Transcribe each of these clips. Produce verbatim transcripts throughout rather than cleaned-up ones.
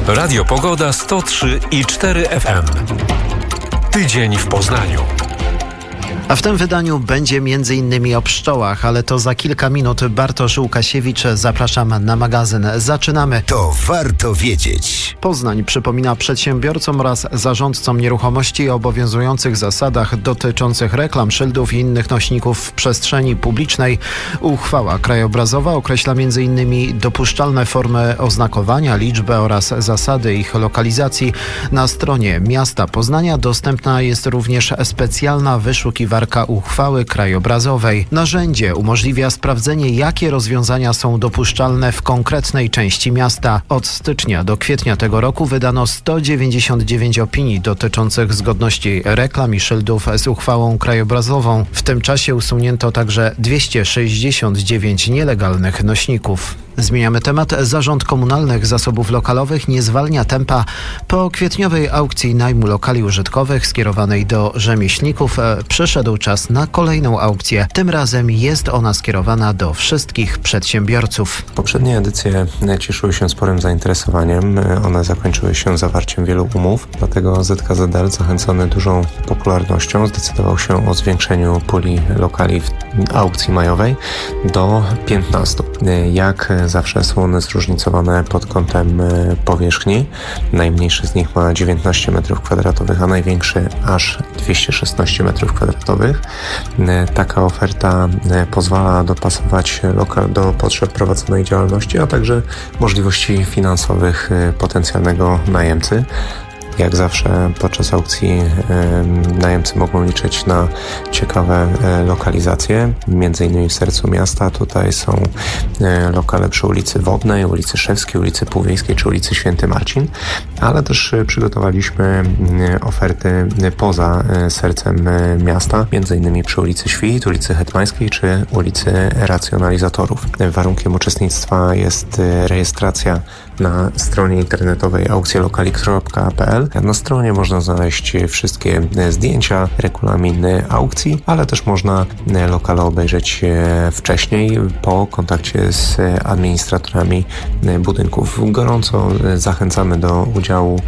Radio Pogoda sto trzy i cztery F M. Tydzień w Poznaniu. A w tym wydaniu będzie między innymi o pszczołach, ale to za kilka minut. Bartosz Łukasiewicz, zapraszam na magazyn. Zaczynamy. To warto wiedzieć. Poznań przypomina przedsiębiorcom oraz zarządcom nieruchomości o obowiązujących zasadach dotyczących reklam, szyldów i innych nośników w przestrzeni publicznej. Uchwała krajobrazowa określa między innymi dopuszczalne formy oznakowania, liczbę oraz zasady ich lokalizacji. Na stronie miasta Poznania dostępna jest również specjalna wyszukiwarka uchwały krajobrazowej. Narzędzie umożliwia sprawdzenie, jakie rozwiązania są dopuszczalne w konkretnej części miasta. Od stycznia do kwietnia tego roku wydano sto dziewięćdziesiąt dziewięć opinii dotyczących zgodności reklam i szyldów z uchwałą krajobrazową. W tym czasie usunięto także dwieście sześćdziesiąt dziewięć nielegalnych nośników. Zmieniamy temat. Zarząd Komunalnych Zasobów Lokalowych nie zwalnia tempa. Po kwietniowej aukcji najmu lokali użytkowych skierowanej do rzemieślników przyszedł czas na kolejną aukcję. Tym razem jest ona skierowana do wszystkich przedsiębiorców. Poprzednie edycje cieszyły się sporym zainteresowaniem. One zakończyły się zawarciem wielu umów, dlatego Z K Z L, zachęcony dużą popularnością, zdecydował się o zwiększeniu puli lokali w aukcji majowej do piętnastu. Jak zawsze są one zróżnicowane pod kątem powierzchni. Najmniejszy z nich ma dziewiętnaście metrów kwadratowych, a największy aż dwieście szesnaście metrów kwadratowych. Taka oferta pozwala dopasować lokal do potrzeb prowadzonej działalności, a także możliwości finansowych potencjalnego najemcy. Jak zawsze podczas aukcji y, najemcy mogą liczyć na ciekawe y, lokalizacje, między innymi w sercu miasta. Tutaj są y, lokale przy ulicy Wodnej, ulicy Szewskiej, ulicy Półwiejskiej czy ulicy Święty Marcin, ale też y, przygotowaliśmy y, oferty y, poza y, sercem y, miasta, między innymi przy ulicy Świt, ulicy Hetmańskiej czy ulicy Racjonalizatorów. Warunkiem uczestnictwa jest y, rejestracja na stronie internetowej aukcjelokali kropka p l. Na stronie można znaleźć wszystkie zdjęcia, regulamin aukcji, ale też można lokale obejrzeć wcześniej po kontakcie z administratorami budynków. Gorąco zachęcamy do udziału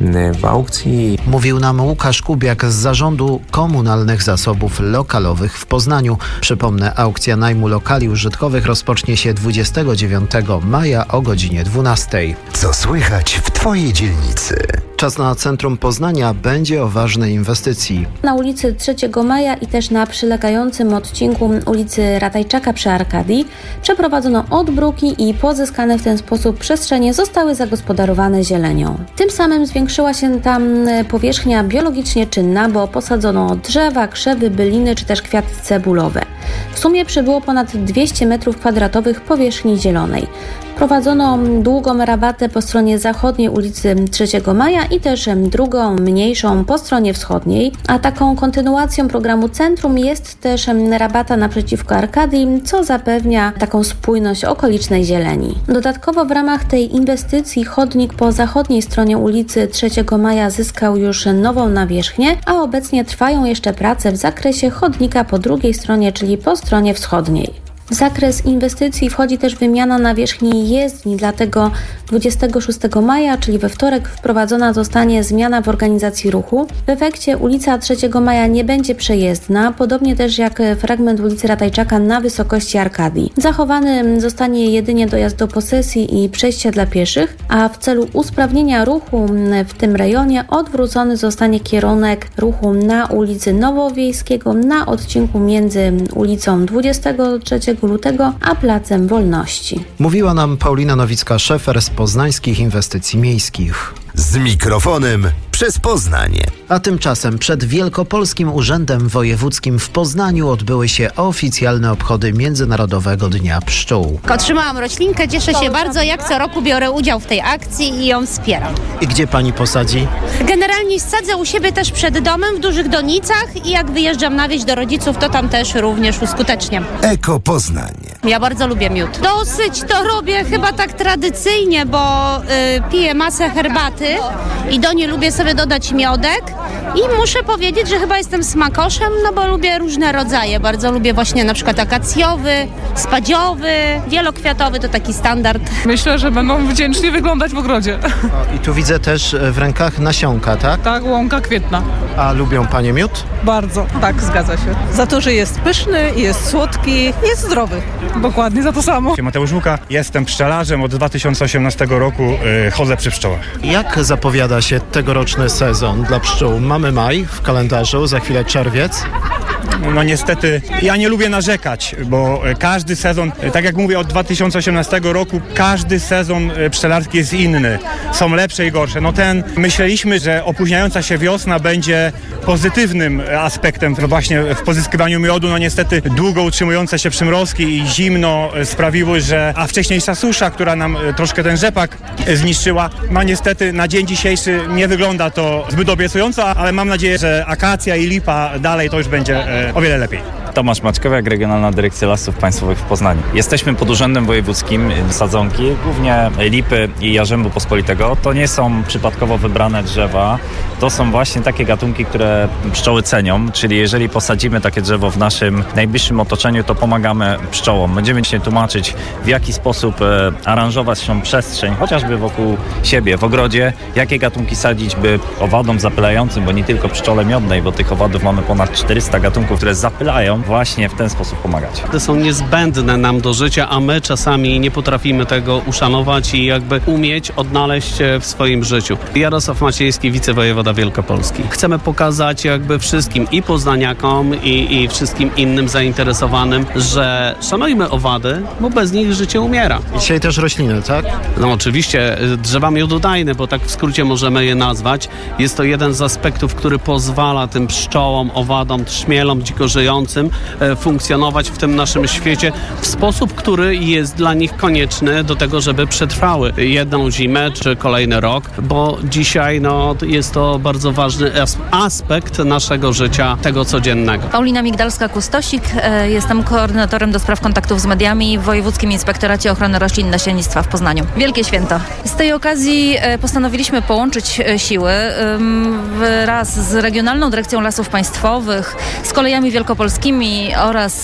w aukcji. Mówił nam Łukasz Kubiak z Zarządu Komunalnych Zasobów Lokalowych w Poznaniu. Przypomnę, aukcja najmu lokali użytkowych rozpocznie się dwudziestego dziewiątego maja o godzinie dwunastej. Co słychać w Twojej dzielnicy? Czas na centrum Poznania będzie o ważnej inwestycji. Na ulicy trzeciego maja i też na przylegającym odcinku ulicy Ratajczaka przy Arkadii przeprowadzono odbruki i pozyskane w ten sposób przestrzenie zostały zagospodarowane zielenią. Tym samym zwiększyła się tam powierzchnia biologicznie czynna, bo posadzono drzewa, krzewy, byliny czy też kwiaty cebulowe. W sumie przybyło ponad dwieście metrów kwadratowych powierzchni zielonej. Prowadzono długą rabatę po stronie zachodniej ulicy trzeciego maja i też drugą, mniejszą po stronie wschodniej, a taką kontynuacją programu Centrum jest też rabata naprzeciwko Arkadii, co zapewnia taką spójność okolicznej zieleni. Dodatkowo w ramach tej inwestycji chodnik po zachodniej stronie ulicy trzeciego maja zyskał już nową nawierzchnię, a obecnie trwają jeszcze prace w zakresie chodnika po drugiej stronie, czyli po stronie wschodniej. W zakres inwestycji wchodzi też wymiana nawierzchni jezdni, dlatego dwudziestego szóstego maja, czyli we wtorek, wprowadzona zostanie zmiana w organizacji ruchu. W efekcie ulica trzeciego maja nie będzie przejezdna, podobnie też jak fragment ulicy Ratajczaka na wysokości Arkadii. Zachowany zostanie jedynie dojazd do posesji i przejścia dla pieszych, a w celu usprawnienia ruchu w tym rejonie odwrócony zostanie kierunek ruchu na ulicy Nowowiejskiego na odcinku między ulicą dwudziestego trzeciego lutego a Placem Wolności. Mówiła nam Paulina Nowicka-Szefer z Poznańskich Inwestycji Miejskich. Z mikrofonem przez Poznań. A tymczasem przed Wielkopolskim Urzędem Wojewódzkim w Poznaniu odbyły się oficjalne obchody Międzynarodowego Dnia Pszczół. Otrzymałam roślinkę, cieszę się bardzo, jak co roku biorę udział w tej akcji i ją wspieram. I gdzie pani posadzi? Generalnie sadzę u siebie też przed domem w dużych donicach i jak wyjeżdżam na wieś do rodziców, to tam też również uskuteczniam. Eko Poznań. Ja bardzo lubię miód. Dosyć to robię chyba tak tradycyjnie, bo y, piję masę herbaty i do niej lubię sobie dodać miodek. I muszę powiedzieć, że chyba jestem smakoszem, no bo lubię różne rodzaje. Bardzo lubię właśnie na przykład akacjowy, spadziowy, wielokwiatowy, to taki standard. Myślę, że będą wdzięcznie wyglądać w ogrodzie. O, i tu widzę też w rękach nasionka, tak? Tak, łąka kwietna. A lubią panie miód? Bardzo, tak, zgadza się. Za to, że jest pyszny, jest słodki, jest zdrowy. Dokładnie za to samo. Mateusz Łuka, jestem pszczelarzem, od dwa tysiące osiemnastego roku yy, chodzę przy pszczołach. Jak zapowiada się tegoroczny sezon dla pszczół? Mamy maj w kalendarzu, za chwilę czerwiec. No niestety, ja nie lubię narzekać, bo każdy sezon, tak jak mówię, od dwa tysiące osiemnastego roku, każdy sezon pszczelarski jest inny. Są lepsze i gorsze. No ten, myśleliśmy, że opóźniająca się wiosna będzie pozytywnym aspektem właśnie w pozyskiwaniu miodu. No niestety długo utrzymujące się przymrozki i zimno sprawiły, że, a wcześniejsza susza, która nam troszkę ten rzepak zniszczyła, no niestety na dzień dzisiejszy nie wygląda to zbyt obiecująco, ale mam nadzieję, że akacja i lipa dalej to już będzie o wiele lepiej. Tomasz Maćkowiak, Regionalna Dyrekcja Lasów Państwowych w Poznaniu. Jesteśmy pod Urzędem Wojewódzkim. Sadzonki, głównie lipy i jarzębu pospolitego, to nie są przypadkowo wybrane drzewa. To są właśnie takie gatunki, które pszczoły cenią, czyli jeżeli posadzimy takie drzewo w naszym najbliższym otoczeniu, to pomagamy pszczołom. Będziemy się tłumaczyć, w jaki sposób e, aranżować tą przestrzeń, chociażby wokół siebie, w ogrodzie, jakie gatunki sadzić, by owadom zapylającym, bo nie tylko pszczole miodnej, bo tych owadów mamy ponad czterysta gatunków, które zapylają, właśnie w ten sposób pomagać. To są niezbędne nam do życia, a my czasami nie potrafimy tego uszanować i jakby umieć odnaleźć w swoim życiu. Jarosław Maciejski, wicewojewoda Wielkopolski. Chcemy pokazać jakby wszystkim i poznaniakom i, i wszystkim innym zainteresowanym, że szanujmy owady, bo bez nich życie umiera. Dzisiaj też rośliny, tak? No oczywiście drzewa miododajne, bo tak w skrócie możemy je nazwać. Jest to jeden z aspektów, który pozwala tym pszczołom, owadom, trzmielom, dziko żyjącym e, funkcjonować w tym naszym świecie w sposób, który jest dla nich konieczny do tego, żeby przetrwały jedną zimę czy kolejny rok, bo dzisiaj no, jest to bardzo ważny aspekt naszego życia, tego codziennego. Paulina Migdalska-Kustosik, jestem koordynatorem do spraw kontaktów z mediami w Wojewódzkim Inspektoracie Ochrony Roślin i Nasiennictwa w Poznaniu. Wielkie święto. Z tej okazji postanowiliśmy połączyć siły wraz z Regionalną Dyrekcją Lasów Państwowych, z Kolejami Wielkopolskimi oraz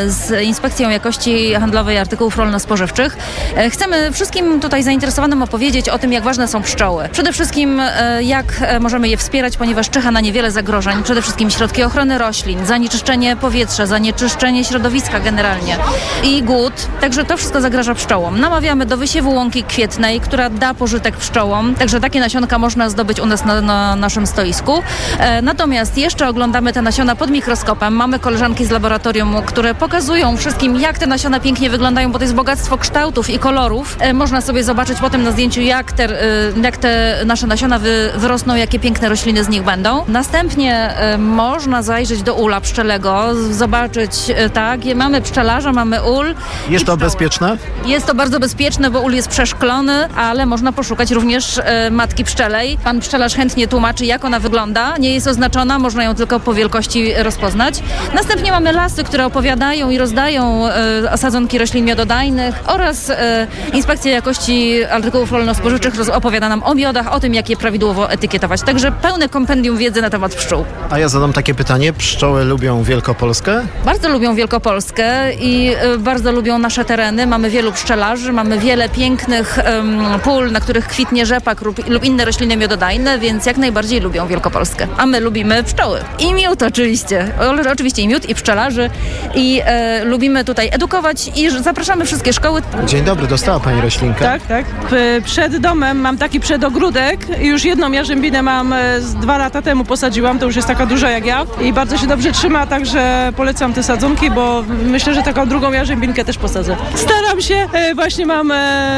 z Inspekcją Jakości Handlowej Artykułów Rolno-Spożywczych. Chcemy wszystkim tutaj zainteresowanym opowiedzieć o tym, jak ważne są pszczoły. Przede wszystkim jak możemy je wspierać, ponieważ czyha na nie wiele zagrożeń. Przede wszystkim środki ochrony roślin, zanieczyszczenie powietrza, zanieczyszczenie środowiska generalnie i głód. Także to wszystko zagraża pszczołom. Namawiamy do wysiewu łąki kwietnej, która da pożytek pszczołom. Także takie nasionka można zdobyć u nas na, na naszym stoisku. E, natomiast jeszcze oglądamy te nasiona pod mikroskopem. Mamy koleżanki z laboratorium, które pokazują wszystkim, jak te nasiona pięknie wyglądają, bo to jest bogactwo kształtów i kolorów. E, można sobie zobaczyć potem na zdjęciu, jak te, e, jak te nasze nasiona wy, wyrosną, jakie piękne rośliny z nich będą. Następnie e, można zajrzeć do ula pszczelego, zobaczyć, e, tak, mamy pszczelarza, mamy ul. Jest to bezpieczne? Jest to bardzo bezpieczne, bo ul jest przeszklony, ale można poszukać również e, matki pszczelej. Pan pszczelarz chętnie tłumaczy, jak ona wygląda. Nie jest oznaczona, można ją tylko po wielkości rozpoznać. Następnie mamy lasy, które opowiadają i rozdają e, sadzonki roślin miododajnych oraz e, Inspekcja Jakości Artykułów Rolno-Spożywczych opowiada nam o miodach, o tym, jak je prawidłowo etykietować. Także pełne kompendium wiedzy na temat pszczół. A ja zadam takie pytanie. Pszczoły lubią Wielkopolskę? Bardzo lubią Wielkopolskę i y, bardzo lubią nasze tereny. Mamy wielu pszczelarzy, mamy wiele pięknych um, pól, na których kwitnie rzepak lub, lub inne rośliny miododajne, więc jak najbardziej lubią Wielkopolskę. A my lubimy pszczoły. I miód oczywiście. O, oczywiście i miód, i pszczelarzy. I e, lubimy tutaj edukować i zapraszamy wszystkie szkoły. Dzień dobry, dostała pani roślinkę? Tak, tak. P- przed domem mam taki przedogródek. Już jedną jarzębinę mam z dwa lata temu posadziłam, to już jest taka duża jak ja i bardzo się dobrze trzyma, także polecam te sadzonki, bo myślę, że taką drugą jarzębinkę też posadzę. Staram się, właśnie mam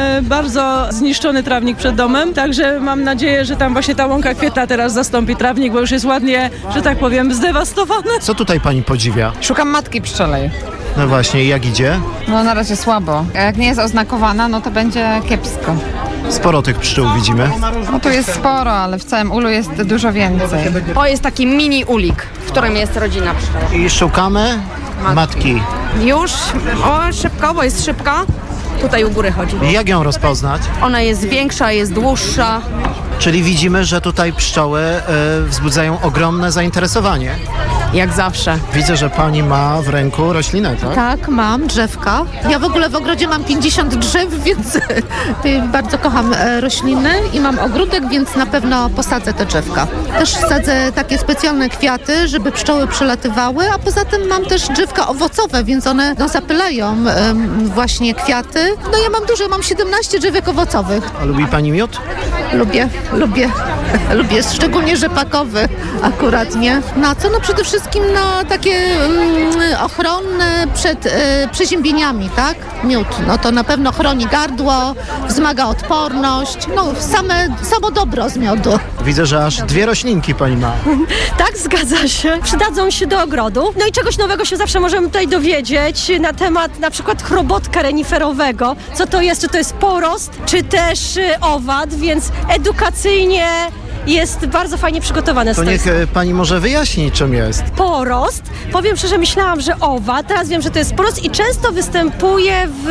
bardzo zniszczony trawnik przed domem, także mam nadzieję, że tam właśnie ta łąka kwietna teraz zastąpi trawnik, bo już jest ładnie, że tak powiem, zdewastowany. Co tutaj pani podziwia? Szukam matki pszczelej. No właśnie, jak idzie? No na razie słabo. A jak nie jest oznakowana, no to będzie kiepsko. Sporo tych pszczół widzimy. No tu jest sporo, ale w całym ulu jest dużo więcej. To jest taki mini ulik, w którym jest rodzina pszczół. I szukamy matki. Już, o szybko, bo jest szybko. tutaj u góry chodzi. Jak ją rozpoznać? Ona jest większa, jest dłuższa. Czyli widzimy, że tutaj pszczoły y, wzbudzają ogromne zainteresowanie. Jak zawsze. Widzę, że pani ma w ręku roślinę, tak? Tak, mam drzewka. Ja w ogóle w ogrodzie mam pięćdziesiąt drzew, więc bardzo kocham rośliny i mam ogródek, więc na pewno posadzę te drzewka. Też sadzę takie specjalne kwiaty, żeby pszczoły przelatywały, a poza tym mam też drzewka owocowe, więc one no, zapylają um, właśnie kwiaty. No ja mam dużo, mam siedemnaście drzewek owocowych. A lubi pani miód? Lubię, lubię. Lubię, szczególnie rzepakowy akurat, nie? Na co? No przede wszystkim na takie mm, ochronne przed y, przeziębieniami, tak? Miód, no to na pewno chroni gardło, wzmaga odporność, no same, samo dobro z miodu. Widzę, że aż dwie roślinki pani ma. Tak, zgadza się. Przydadzą się do ogrodu. No i czegoś nowego się zawsze możemy tutaj dowiedzieć na temat na przykład chrobotka reniferowego. Co to jest, czy to jest porost, czy też y, owad, więc edukacyjnie jest bardzo fajnie przygotowane. To niech pani może wyjaśni, czym jest. Porost. Powiem szczerze, myślałam, że owad. Teraz wiem, że to jest porost i często występuje w,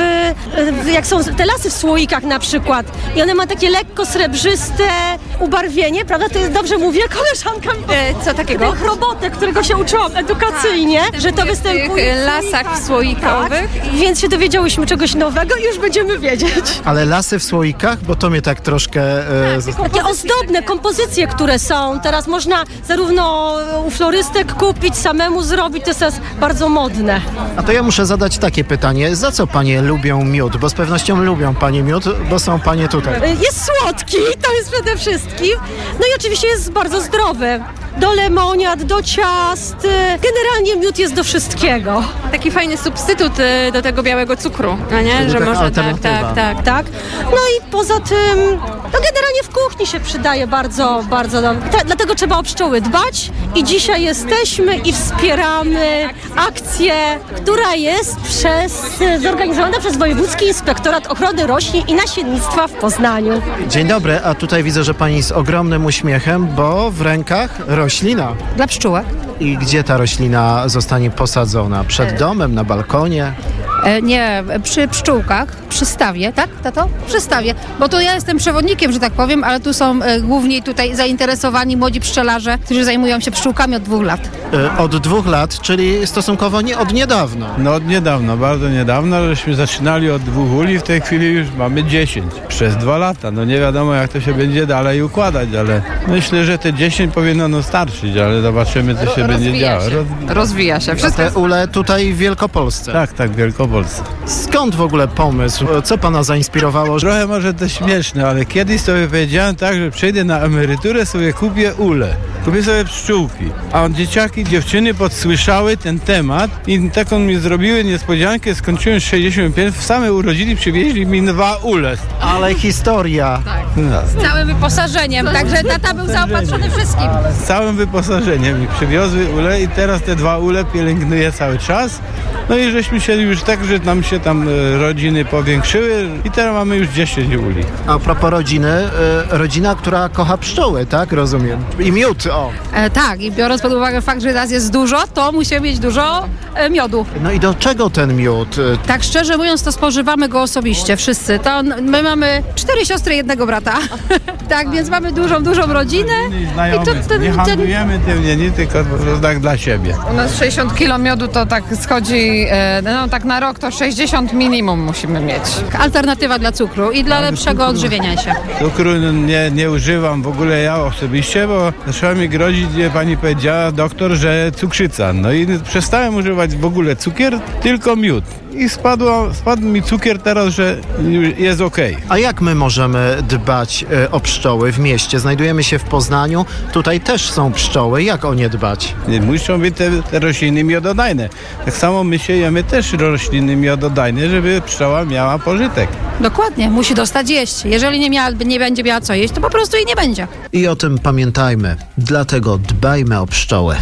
w jak są te lasy w słoikach na przykład. I one ma takie lekko srebrzyste ubarwienie, prawda? To jest, dobrze mówię, koleżanka mi e, Co takiego? Chrobotek, którego się uczyłam edukacyjnie, tak, że to występuje w lasach słoikowych. Tak, więc się dowiedziałyśmy czegoś nowego i już będziemy wiedzieć. Ale lasy w słoikach? Bo to mnie tak troszkę... E, tak, takie ozdobne kompozycje, które są. Teraz można zarówno u florystek kupić, samemu zrobić, to jest bardzo modne. A to ja muszę zadać takie pytanie. Za co panie lubią miód? Bo z pewnością lubią panie miód, bo są panie tutaj. Jest słodki, to jest przede wszystkim. No i oczywiście jest bardzo zdrowy. Do lemoniad, do ciast. Generalnie miód jest do wszystkiego. Taki fajny substytut do tego białego cukru, no nie? Czyli że taka można tak, alternatywa. tak, tak, tak. No i poza tym, no generalnie w kuchni się przydaje bardzo, bardzo dobrze. Ta, dlatego trzeba o pszczoły dbać i dzisiaj jesteśmy i wspieramy akcję, która jest przez, zorganizowana przez Wojewódzki Inspektorat Ochrony Roślin i Nasiennictwa w Poznaniu. Dzień dobry, a tutaj widzę, że pani z ogromnym uśmiechem, bo w rękach roślina. Dla pszczółek. I gdzie ta roślina zostanie posadzona? Przed domem, na balkonie? E, nie, przy pszczółkach, przy stawie, tak, tato? Przy stawie, bo to ja jestem przewodnikiem, że tak powiem, ale tu są e, głównie tutaj zainteresowani młodzi pszczelarze, którzy zajmują się pszczółkami od dwóch lat. E, od dwóch lat, czyli stosunkowo nie od niedawna. No od niedawna, bardzo niedawno, żeśmy zaczynali od dwóch uli, w tej chwili już mamy dziesięć. Przez dwa lata, no nie wiadomo jak to się będzie dalej układać, ale myślę, że te dziesięć powinno no starczyć, ale zobaczymy co się Ro- będzie działo. Roz... Rozwija się. Wszystko... Te ule tutaj w Wielkopolsce. Tak, tak, w Wielkopolsce. Skąd w ogóle pomysł? Co pana zainspirowało? Trochę może to śmieszne, ale kiedyś sobie powiedziałem tak, że przejdę na emeryturę, sobie kupię ule. Kupię sobie pszczółki. A dzieciaki, dziewczyny podsłyszały ten temat i taką mi zrobiły niespodziankę, skończyłem sześćdziesiąt pięć, w same urodziny przywieźli mi dwa ule. Ale historia. Tak. No. Z całym wyposażeniem, także tata był zaopatrzony wszystkim. Z całym wyposażeniem mi przywiozły ule i teraz te dwa ule pielęgnuję cały czas. No i żeśmy się już tak, że nam się tam rodziny powiększyły i teraz mamy już dziesięć uli. A propos rodziny, rodzina, która kocha pszczoły, tak? Rozumiem. I miód, o. E, tak, i biorąc pod uwagę fakt, że nas jest dużo, to musimy mieć dużo e, miodu. No i do czego ten miód? Tak szczerze mówiąc, to spożywamy go osobiście, wszyscy. To my mamy cztery siostry, jednego brata. Tak, więc mamy dużą, dużą rodzinę. I to, ten, nie handlujemy tym, nie, nie tylko po prostu tak dla siebie. U nas sześćdziesiąt kilo miodu to tak schodzi, no tak na rok to sześćdziesiąt minimum musimy mieć. Alternatywa dla cukru i dla lepszego odżywienia się. Cukru nie, nie używam w ogóle ja osobiście, bo zaczęła mi grozić, pani powiedziała doktor, że cukrzyca. No i przestałem używać w ogóle cukier, tylko miód. I spadło, spadł mi cukier teraz, że jest okej. A jak my możemy dbać e, o pszczoły w mieście? Znajdujemy się w Poznaniu, tutaj też są pszczoły. Jak o nie dbać? Muszą być te, te rośliny miododajne. Tak samo my siejemy też rośliny miododajne, żeby pszczoła miała pożytek. Dokładnie, musi dostać jeść. Jeżeli nie, miała, nie będzie miała co jeść, to po prostu jej nie będzie. I o tym pamiętajmy. Dlatego dbajmy o pszczoły.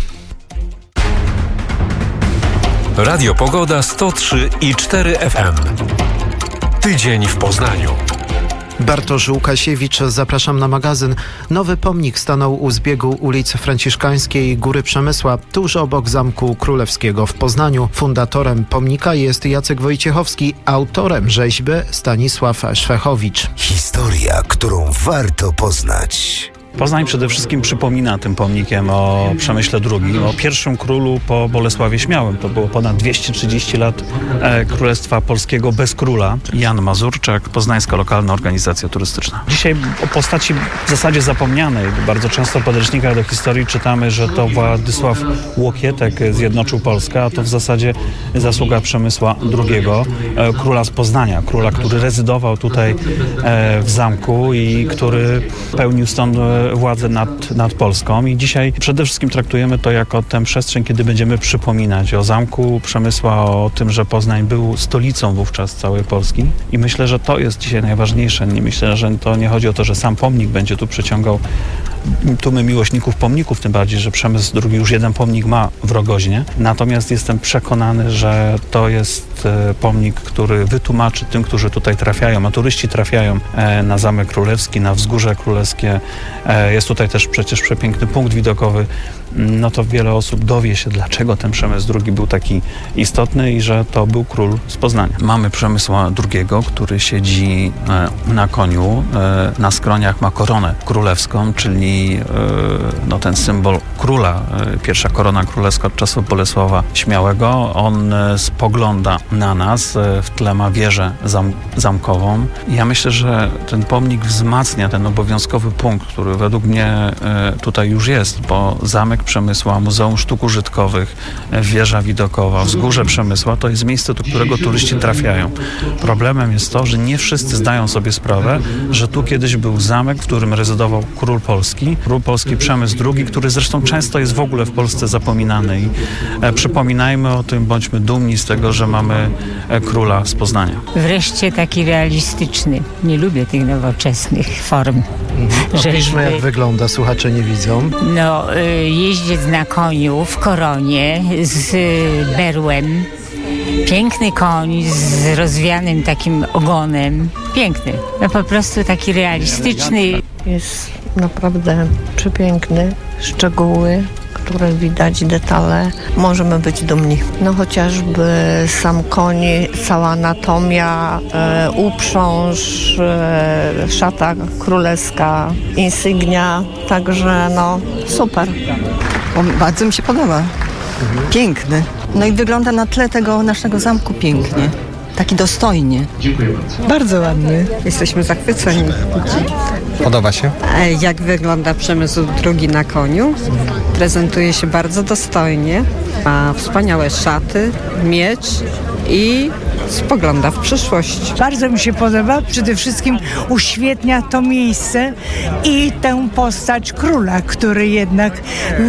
Radio Pogoda sto trzy i cztery F M. Tydzień w Poznaniu. Bartosz Łukasiewicz, zapraszam na magazyn. Nowy pomnik stanął u zbiegu ulic Franciszkańskiej i Góry Przemysła, tuż obok Zamku Królewskiego w Poznaniu. Fundatorem pomnika jest Jacek Wojciechowski, autorem rzeźby Stanisław Szwechowicz. Historia, którą warto poznać. Poznań przede wszystkim przypomina tym pomnikiem o Przemyśle drugim, o pierwszym królu po Bolesławie Śmiałym. To było ponad dwieście trzydzieści lat e, Królestwa Polskiego bez króla. Jan Mazurczak, Poznańska Lokalna Organizacja Turystyczna. Dzisiaj o postaci w zasadzie zapomnianej. Bardzo często w podręcznikach do historii czytamy, że to Władysław Łokietek zjednoczył Polskę, a to w zasadzie zasługa Przemysła drugiego, e, króla z Poznania. Króla, który rezydował tutaj e, w zamku i który pełnił stąd władzę nad, nad Polską i dzisiaj przede wszystkim traktujemy to jako tę przestrzeń, kiedy będziemy przypominać o Zamku Przemysła, o tym, że Poznań był stolicą wówczas całej Polski i myślę, że to jest dzisiaj najważniejsze. Nie myślę, że to nie chodzi o to, że sam pomnik będzie tu przyciągał tłumy miłośników pomników, tym bardziej, że Przemysł drugi już jeden pomnik ma w Rogoźnie. Natomiast jestem przekonany, że to jest pomnik, który wytłumaczy tym, którzy tutaj trafiają, a turyści trafiają na Zamek Królewski, na Wzgórze Królewskie. Jest tutaj też przecież przepiękny punkt widokowy. No to wiele osób dowie się, dlaczego ten Przemysł drugi był taki istotny i że to był król z Poznania. Mamy Przemysła drugiego, który siedzi na koniu, na skroniach ma koronę królewską, czyli no, ten symbol króla, pierwsza korona królewska od czasów Bolesława Śmiałego. On spogląda na nas, w tle ma wieżę zam- zamkową. Ja myślę, że ten pomnik wzmacnia ten obowiązkowy punkt, który według mnie tutaj już jest, bo Zamek Przemysła, Muzeum Sztuk Użytkowych, wieża widokowa, Wzgórze Przemysła to jest miejsce, do którego turyści trafiają. Problemem jest to, że nie wszyscy zdają sobie sprawę, że tu kiedyś był zamek, w którym rezydował król Polski, król Polski Przemysł drugi, który zresztą często jest w ogóle w Polsce zapominany i e, przypominajmy o tym, bądźmy dumni z tego, że mamy e, króla z Poznania. Wreszcie taki realistyczny. Nie lubię tych nowoczesnych form. Opiszmy, jak wygląda, słuchacze nie widzą. No, y, jeździec na koniu w koronie z y, berłem. Piękny koń z rozwianym takim ogonem. Piękny. No po prostu taki realistyczny. Jest naprawdę przepiękny. Szczegóły, które widać, detale. Możemy być dumni. No chociażby sam koń, cała anatomia, e, uprząż, e, szata królewska, insygnia. Także no super. O, bardzo mi się podoba. Piękny. No i wygląda na tle tego naszego zamku pięknie. Taki dostojnie. Dziękuję bardzo. Bardzo ładny. Jesteśmy zachwyceni. Podoba się? Jak wygląda Przemysł drugi na koniu? Prezentuje się bardzo dostojnie. Ma wspaniałe szaty, miecz i spogląda w przyszłość. Bardzo mi się podoba. Przede wszystkim uświetnia to miejsce i tę postać króla, który jednak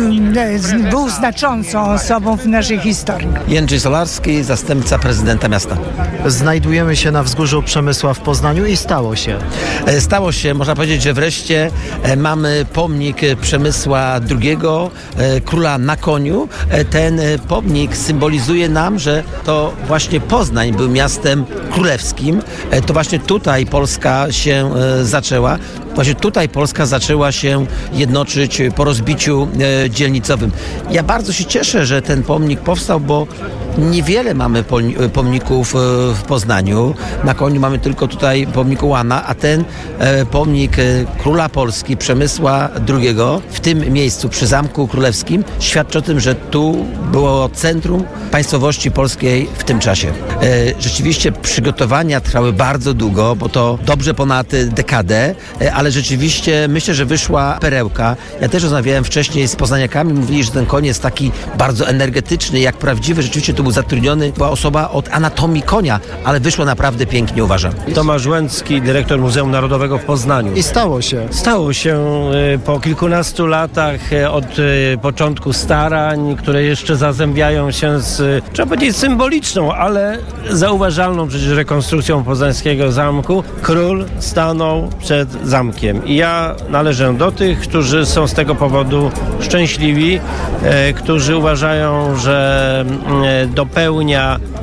um, był znaczącą osobą w naszej historii. Jędrzej Solarski, zastępca prezydenta miasta. Znajdujemy się na Wzgórzu Przemysła w Poznaniu i stało się. Stało się, można powiedzieć, że wreszcie mamy pomnik Przemysła drugiego, króla na koniu. Ten pomnik symbolizuje nam, że to właśnie Poznań był miastem królewskim. To właśnie tutaj Polska się zaczęła. Właśnie tutaj Polska zaczęła się jednoczyć po rozbiciu e, dzielnicowym. Ja bardzo się cieszę, że ten pomnik powstał, bo niewiele mamy pomników e, w Poznaniu. Na koniu mamy tylko tutaj pomnik Ułana, a ten e, pomnik e, króla Polski, Przemysła drugiego, w tym miejscu przy Zamku Królewskim, świadczy o tym, że tu było centrum państwowości polskiej w tym czasie. E, rzeczywiście przygotowania trwały bardzo długo, bo to dobrze ponad dekadę, e, ale rzeczywiście myślę, że wyszła perełka. Ja też rozmawiałem wcześniej z poznaniakami, mówili, że ten koń jest taki bardzo energetyczny, jak prawdziwy. Rzeczywiście tu był zatrudniony, była osoba od anatomii konia, ale wyszło naprawdę pięknie, uważam. Tomasz Łęcki, dyrektor Muzeum Narodowego w Poznaniu. I stało się. Stało się po kilkunastu latach od początku starań, które jeszcze zazębiają się z, trzeba powiedzieć, symboliczną, ale zauważalną przecież rekonstrukcją poznańskiego zamku. Król stanął przed zamkiem. I ja należę do tych, którzy są z tego powodu szczęśliwi, e, którzy uważają, że e, dopełnia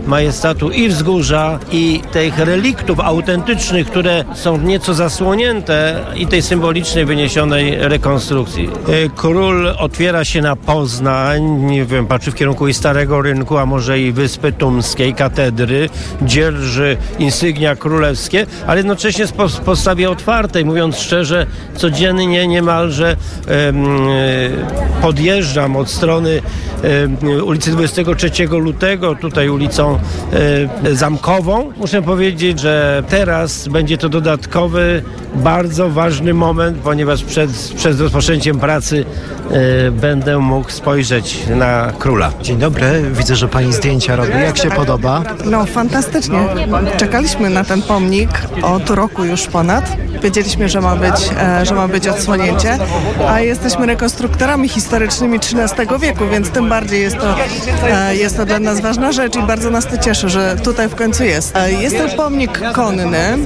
majestatu i wzgórza, i tych reliktów autentycznych, które są nieco zasłonięte, i tej symbolicznej, wyniesionej rekonstrukcji. Król otwiera się na Poznań, nie wiem, patrzy w kierunku i Starego Rynku, a może i Wyspy Tumskiej, katedry, dzierży insygnia królewskie, ale jednocześnie w postawie otwartej, mówiąc szczerze, codziennie niemalże em, podjeżdżam od strony em, ulicy dwudziestego trzeciego lutego, tutaj ulicą em, Zamkową. Muszę powiedzieć, że teraz będzie to dodatkowy, bardzo ważny moment, ponieważ przed, przed rozpoczęciem pracy e, będę mógł spojrzeć na króla. Dzień dobry, widzę, że pani zdjęcia robi. Jak się podoba? No fantastycznie. Czekaliśmy na ten pomnik od roku już ponad. Wiedzieliśmy, że ma być, e, że ma być odsłonięcie, a jesteśmy rekonstruktorami historycznymi trzynastego wieku, więc tym bardziej jest to, e, jest to dla nas ważna rzecz i bardzo nas to cieszy, że tutaj w końcu jest. E, jest to pomnik konny.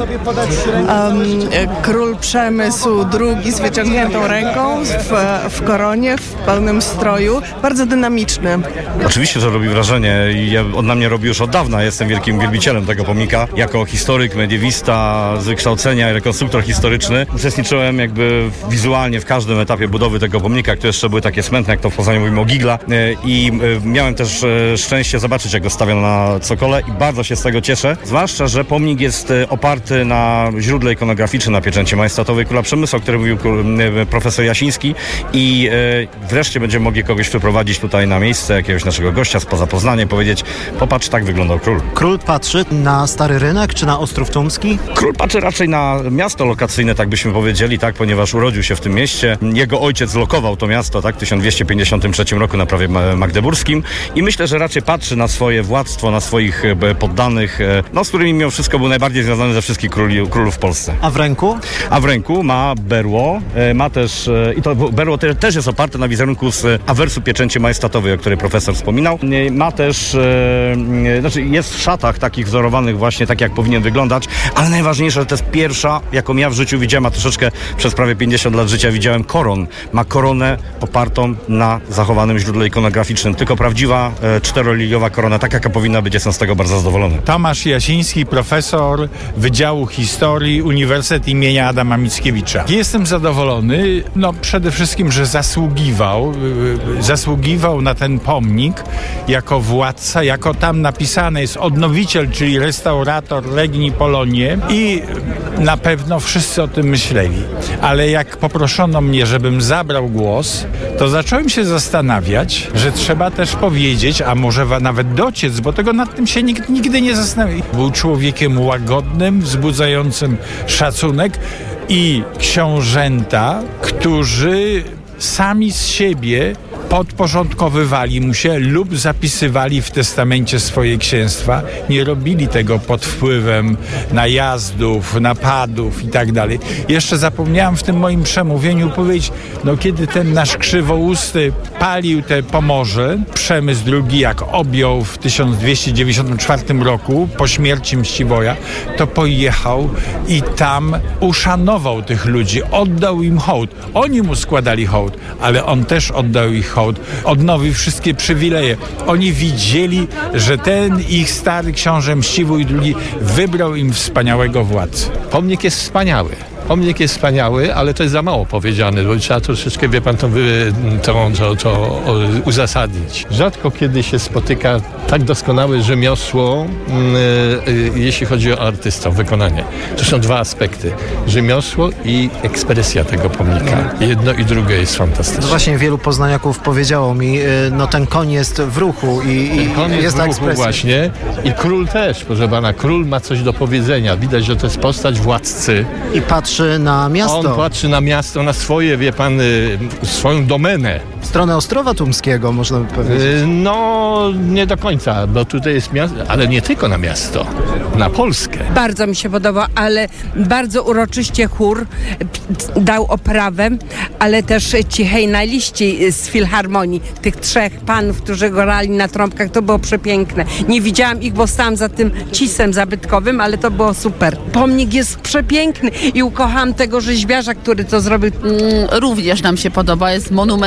Um, król Przemysł drugi z wyciągniętą ręką, w, w koronie, w pełnym stroju. Bardzo dynamiczny. Oczywiście, że robi wrażenie i ja, on na mnie robi już od dawna. Jestem wielkim wielbicielem tego pomnika. Jako historyk, mediewista z wykształcenia i rekonstruktor historyczny uczestniczyłem jakby wizualnie w każdym etapie budowy tego pomnika, które jeszcze były takie smętne, jak to w Poznaniu mówimy o Gigla. I miałem też szczęście zobaczyć, jak go stawiono na cokole i bardzo się z tego cieszę. Zwłaszcza, że pomnik jest oparty na źródle ikonograficznym, na pieczęci majestatowej króla Przemysła, o którym mówił profesor Jasiński, i wreszcie będziemy mogli kogoś wyprowadzić tutaj na miejsce, jakiegoś naszego gościa spoza Poznania, powiedzieć: popatrz, tak wyglądał król. Król patrzy na Stary Rynek czy na Ostrów Tumski? Król patrzy raczej na miasto lokacyjne, tak byśmy powiedzieli, tak, ponieważ urodził się w tym mieście. Jego ojciec lokował to miasto, tak, w tysiąc dwieście pięćdziesiątym trzecim roku na prawie magdeburskim, i myślę, że raczej patrzy na swoje władztwo, na swoich poddanych, no, z którymi mimo wszystko był najbardziej związany ze wszystkich króli, królów w Polsce. A w ręku? A w ręku ma berło, ma też, i to berło te, też jest oparte na wizerunku z awersu pieczęci majestatowej, o której profesor wspominał. Ma też, e, znaczy jest w szatach takich wzorowanych właśnie, tak jak powinien wyglądać, ale najważniejsze, że to jest pierwsza, jaką ja w życiu widziałem, a troszeczkę przez prawie pięćdziesiąt lat życia widziałem, koron. Ma koronę opartą na zachowanym źródle ikonograficznym. Tylko prawdziwa e, czteroliliowa korona, tak jaka powinna być, jestem z tego bardzo zadowolony. Tomasz Jasiński, profesor Wydziału Historii Uniwersytet imienia Adama Mickiewicza. Jestem zadowolony, no przede wszystkim, że zasługiwał, yy, zasługiwał na ten pomnik jako władca, jako tam napisane jest odnowiciel, czyli restaurator Legni Polonie, i na pewno wszyscy o tym myśleli. Ale jak poproszono mnie, żebym zabrał głos, to zacząłem się zastanawiać, że trzeba też powiedzieć, a może nawet dociec, bo tego nad tym się nikt nigdy nie zastanawiał. Był człowiekiem łagodnym, wzbudzającym szacunek, i książęta, którzy sami z siebie podporządkowywali mu się lub zapisywali w testamencie swoje księstwa. Nie robili tego pod wpływem najazdów, napadów i tak dalej. Jeszcze zapomniałem w tym moim przemówieniu powiedzieć, no kiedy ten nasz krzywousty palił te Pomorze, Przemysł drugi, jak objął w tysiąc dwieście dziewięćdziesiątym czwartym roku po śmierci Mściwoja, to pojechał i tam uszanował tych ludzi, oddał im hołd. Oni mu składali hołd, ale on też oddał ich hołd. Odnowił wszystkie przywileje. Oni widzieli, że ten ich stary książę Mściwój drugi wybrał im wspaniałego władcę. Pomnik jest wspaniały. Pomnik jest wspaniały, ale to jest za mało powiedziane, bo trzeba troszeczkę, wie pan, to, wy, to, to, to uzasadnić. Rzadko kiedy się spotyka tak doskonałe rzemiosło, yy, yy, jeśli chodzi o artystę, o wykonanie. To są dwa aspekty. Rzemiosło i ekspresja tego pomnika. Jedno i drugie jest fantastyczne. No właśnie wielu poznaniaków powiedziało mi, yy, no ten koń jest w ruchu i, i ten koń jest, jest w ruchu ekspresja. Właśnie. I król też, proszę pana, król ma coś do powiedzenia. Widać, że to jest postać władcy. I patrzy na miasto. On patrzy na miasto, na swoje, wie pan, y, swoją domenę. W stronę Ostrowa Tumskiego, można by powiedzieć. Y, no, nie do końca, bo tutaj jest miasto, ale nie tylko na miasto, na Polskę. Bardzo mi się podoba, ale bardzo uroczyście chór dał oprawę, ale też ci hejnaliści z Filharmonii, tych trzech panów, którzy grali na trąbkach, to było przepiękne. Nie widziałam ich, bo stałam za tym cisem zabytkowym, ale to było super. Pomnik jest przepiękny i ukochałam tego rzeźbiarza, który to zrobił. Mm, również nam się podoba, jest monumentalny.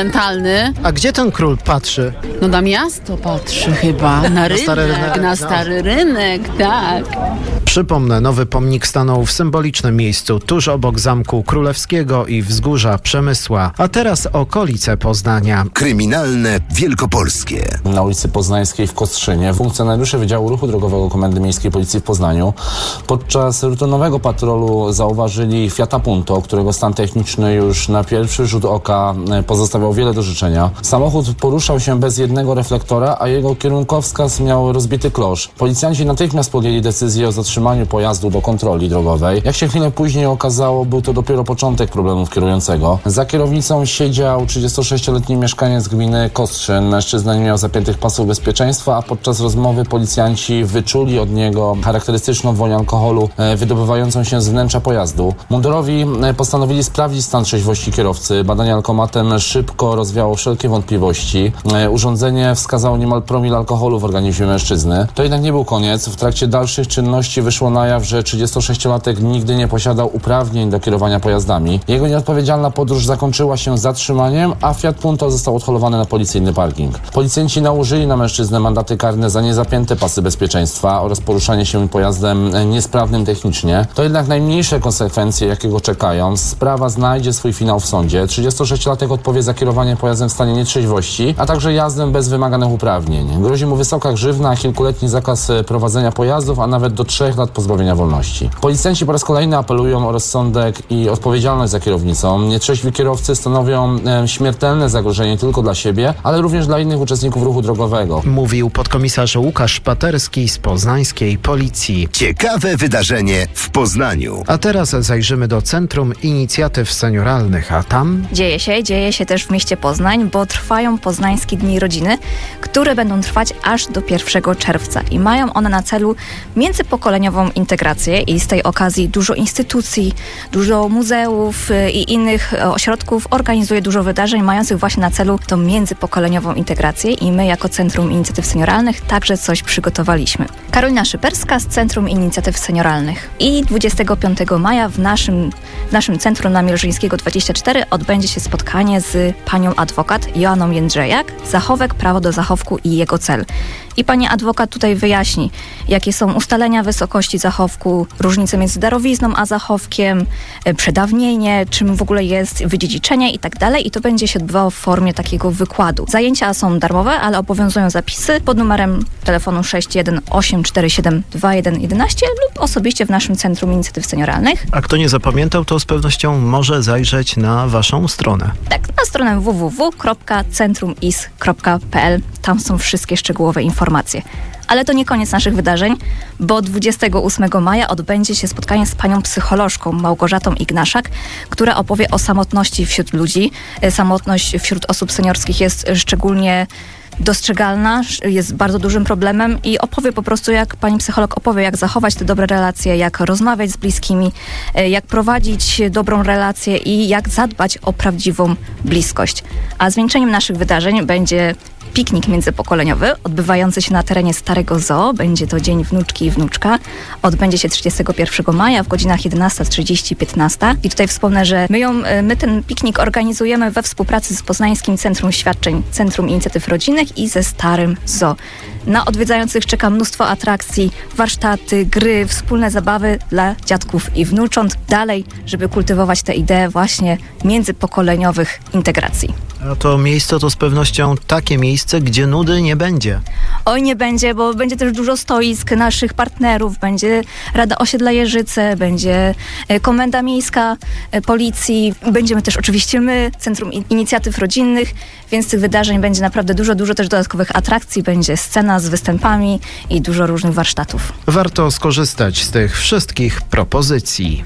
Ściany. A gdzie ten król patrzy? No na miasto patrzy chyba, na, na rynek, stary rynek, na stary no. rynek, tak. Przypomnę, nowy pomnik stanął w symbolicznym miejscu, tuż obok Zamku Królewskiego i Wzgórza Przemysła. A teraz okolice Poznania. Kryminalne Wielkopolskie. Na ulicy Poznańskiej w Kostrzynie funkcjonariusze Wydziału Ruchu Drogowego Komendy Miejskiej Policji w Poznaniu podczas rutynowego patrolu zauważyli Fiata Punto, którego stan techniczny już na pierwszy rzut oka pozostawiał wiele do życzenia. Samochód poruszał się bez jednego reflektora, a jego kierunkowskaz miał rozbity klosz. Policjanci natychmiast podjęli decyzję o zatrzymaniu pojazdu do kontroli drogowej. Jak się chwilę później okazało, był to dopiero początek problemów kierującego. Za kierownicą siedział trzydziestosześcioletni mieszkaniec gminy Kostrzyn. Mężczyzna nie miał zapiętych pasów bezpieczeństwa, a podczas rozmowy policjanci wyczuli od niego charakterystyczną woń alkoholu wydobywającą się z wnętrza pojazdu. Mundurowi postanowili sprawdzić stan trzeźwości kierowcy. Badanie alkomatem szybko rozwiało wszelkie wątpliwości. Urządzenie wskazało niemal promil alkoholu w organizmie mężczyzny. To jednak nie był koniec. W trakcie dalszych czynności wyszło na jaw, że trzydziestosześciolatek nigdy nie posiadał uprawnień do kierowania pojazdami. Jego nieodpowiedzialna podróż zakończyła się zatrzymaniem, a Fiat Punto został odholowany na policyjny parking. Policjanci nałożyli na mężczyznę mandaty karne za niezapięte pasy bezpieczeństwa oraz poruszanie się pojazdem niesprawnym technicznie. To jednak najmniejsze konsekwencje, jakie go czekają. Sprawa znajdzie swój finał w sądzie. trzydziestosześciolatek odpowie za kierowanie pojazdem w stanie nietrzeźwości, a także jazdę bez wymaganych uprawnień. Grozi mu wysoka grzywna, kilkuletni zakaz prowadzenia pojazdów, a nawet do trzech lat pozbawienia wolności. Policjanci po raz kolejny apelują o rozsądek i odpowiedzialność za kierownicą. Nietrzeźwi kierowcy stanowią e, śmiertelne zagrożenie nie tylko dla siebie, ale również dla innych uczestników ruchu drogowego. Mówił podkomisarz Łukasz Paterski z poznańskiej policji. Ciekawe wydarzenie w Poznaniu. A teraz zajrzymy do Centrum Inicjatyw Senioralnych, a tam... Dzieje się, dzieje się też w mieście Poznań, bo trwają Poznańskie Dni Rodziny, które będą trwać aż do pierwszego czerwca i mają one na celu międzypokoleniową integrację i z tej okazji dużo instytucji, dużo muzeów i innych ośrodków organizuje dużo wydarzeń mających właśnie na celu tą międzypokoleniową integrację i my jako Centrum Inicjatyw Senioralnych także coś przygotowaliśmy. Karolina Szyperska z Centrum Inicjatyw Senioralnych. I dwudziestego piątego maja w naszym, w naszym Centrum na Mierzyńskiego dwadzieścia cztery odbędzie się spotkanie z panią adwokat Joanną Jędrzejak, zachowek, prawo do zachowku i jego cel. I pani adwokat tutaj wyjaśni, jakie są ustalenia wysokości zachowku, różnice między darowizną a zachowkiem, przedawnienie, czym w ogóle jest wydziedziczenie i tak dalej. I to będzie się odbywało w formie takiego wykładu. Zajęcia są darmowe, ale obowiązują zapisy pod numerem telefonu sześć jeden osiem cztery siedem dwa jeden jeden jeden lub osobiście w naszym Centrum Inicjatyw Senioralnych. A kto nie zapamiętał, to z pewnością może zajrzeć na waszą stronę. Tak, na stronę w w w kropka centrum i s kropka p l. Tam są wszystkie szczegółowe informacje. Ale to nie koniec naszych wydarzeń, bo dwudziestego ósmego maja odbędzie się spotkanie z panią psycholożką Małgorzatą Ignaszak, która opowie o samotności wśród ludzi. Samotność wśród osób seniorskich jest szczególnie dostrzegalna, jest bardzo dużym problemem i opowie po prostu, jak pani psycholog opowie, jak zachować te dobre relacje, jak rozmawiać z bliskimi, jak prowadzić dobrą relację i jak zadbać o prawdziwą bliskość. A zwieńczeniem naszych wydarzeń będzie piknik międzypokoleniowy odbywający się na terenie Starego Zoo. Będzie to Dzień Wnuczki i Wnuczka. Odbędzie się trzydziestego pierwszego maja w godzinach jedenasta trzydzieści do piętnastej. I tutaj wspomnę, że my, ją, my ten piknik organizujemy we współpracy z Poznańskim Centrum Świadczeń, Centrum Inicjatyw Rodzinnych i ze Starym Zoo. Na odwiedzających czeka mnóstwo atrakcji, warsztaty, gry, wspólne zabawy dla dziadków i wnucząt. Dalej, żeby kultywować tę ideę właśnie międzypokoleniowych integracji. A to miejsce to z pewnością takie miejsce, gdzie nudy nie będzie. Oj, nie będzie, bo będzie też dużo stoisk naszych partnerów, będzie Rada Osiedla Jeżyce, będzie Komenda Miejska Policji, będziemy też oczywiście my, Centrum Inicjatyw Rodzinnych, więc tych wydarzeń będzie naprawdę dużo, dużo też dodatkowych atrakcji, będzie scena z występami i dużo różnych warsztatów. Warto skorzystać z tych wszystkich propozycji.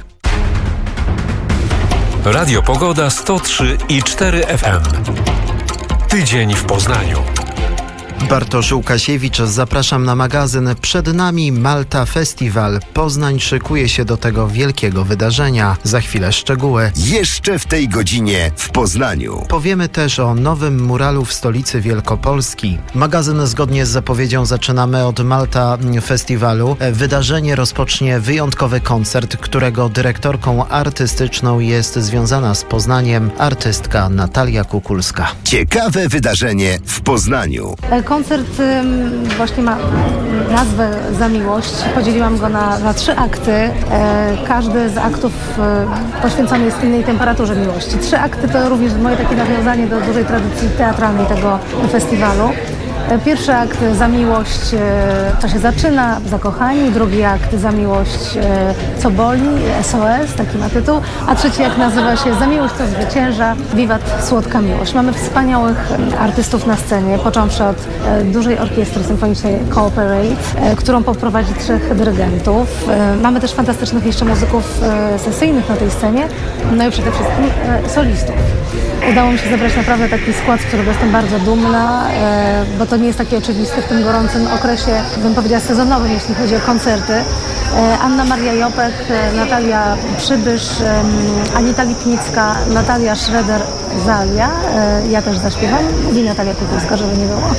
Radio Pogoda sto trzy i cztery F M. Tydzień w Poznaniu. Bartosz Łukasiewicz, zapraszam na magazyn. Przed nami Malta Festival. Poznań szykuje się do tego wielkiego wydarzenia. Za chwilę szczegóły. Jeszcze w tej godzinie w Poznaniu. Powiemy też o nowym muralu w stolicy Wielkopolski. Magazyn zgodnie z zapowiedzią zaczynamy od Malta Festiwalu. Wydarzenie rozpocznie wyjątkowy koncert, którego dyrektorką artystyczną jest związana z Poznaniem artystka Natalia Kukulska. Ciekawe wydarzenie w Poznaniu. Koncert właśnie ma nazwę Za miłość. Podzieliłam go na, na trzy akty. Każdy z aktów poświęcony jest innej temperaturze miłości. Trzy akty to również moje takie nawiązanie do dużej tradycji teatralnej tego festiwalu. Pierwszy akt Za miłość, to się zaczyna, zakochani. Drugi akt Za miłość, co boli, S O S, taki ma tytuł. A trzeci akt nazywa się Za miłość, co zwycięża, wiwat słodka miłość. Mamy wspaniałych artystów na scenie, począwszy od dużej orkiestry symfonicznej Cooperate, którą poprowadzi trzech dyrygentów. Mamy też fantastycznych jeszcze muzyków sesyjnych na tej scenie, no i przede wszystkim solistów. Udało mi się zebrać naprawdę taki skład, z którego jestem bardzo dumna, bo to nie jest takie oczywiste w tym gorącym okresie, bym powiedziała sezonowym, jeśli chodzi o koncerty. Anna Maria Jopek, Natalia Przybysz, Anita Lipnicka, Natalia Schroeder-Zalia, ja też zaśpiewam i Natalia Kukulska, żeby nie było.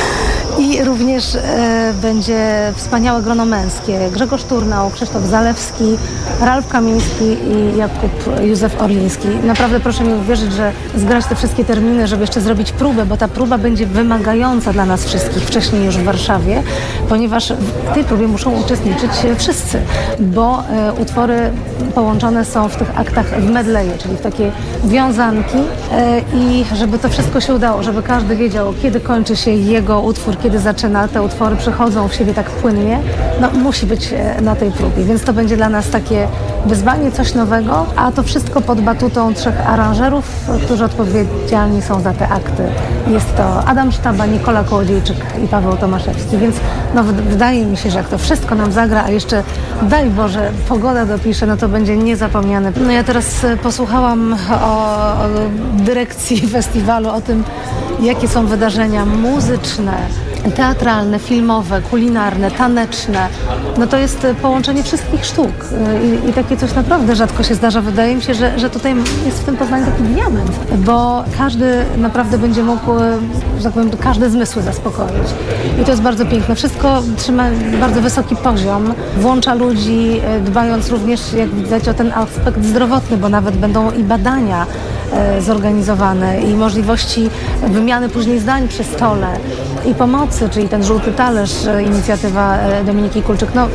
I również e, będzie wspaniałe grono męskie. Grzegorz Turnał, Krzysztof Zalewski, Ralf Kamiński i Jakub Józef Orliński. Naprawdę proszę mi uwierzyć, że zgrać te wszystkie terminy, żeby jeszcze zrobić próbę, bo ta próba będzie wymagająca dla nas wszystkich wcześniej już w Warszawie, ponieważ w tej próbie muszą uczestniczyć wszyscy, bo e, utwory połączone są w tych aktach w medleje, czyli w takie wiązanki e, i żeby to wszystko się udało, żeby każdy wiedział, kiedy kończy się jego utwór, kiedy zaczyna, te utwory przychodzą w siebie tak płynnie, no musi być na tej próbie, więc to będzie dla nas takie wyzwanie, coś nowego, a to wszystko pod batutą trzech aranżerów, którzy odpowiedzialni są za te akty. Jest to Adam Sztaba, Nikola Kołodziejczyk i Paweł Tomaszewski, więc no, wydaje mi się, że jak to wszystko nam zagra, a jeszcze daj Boże, pogoda dopisze, no to będzie niezapomniane. No ja teraz posłuchałam o, o dyrekcji festiwalu, o tym, jakie są wydarzenia muzyczne, teatralne, filmowe, kulinarne, taneczne. No to jest połączenie wszystkich sztuk I, i takie coś naprawdę rzadko się zdarza. Wydaje mi się, że, że tutaj jest w tym Poznaniu taki diament, bo każdy naprawdę będzie mógł, że tak powiem, każde zmysły zaspokoić. I to jest bardzo piękne. Wszystko trzyma bardzo wysoki poziom, włącza ludzi, dbając również, jak widać, o ten aspekt zdrowotny, bo nawet będą i badania zorganizowane i możliwości wymiany później zdań przy stole i pomocy, czyli ten żółty talerz, inicjatywa Dominiki Kulczyk. No,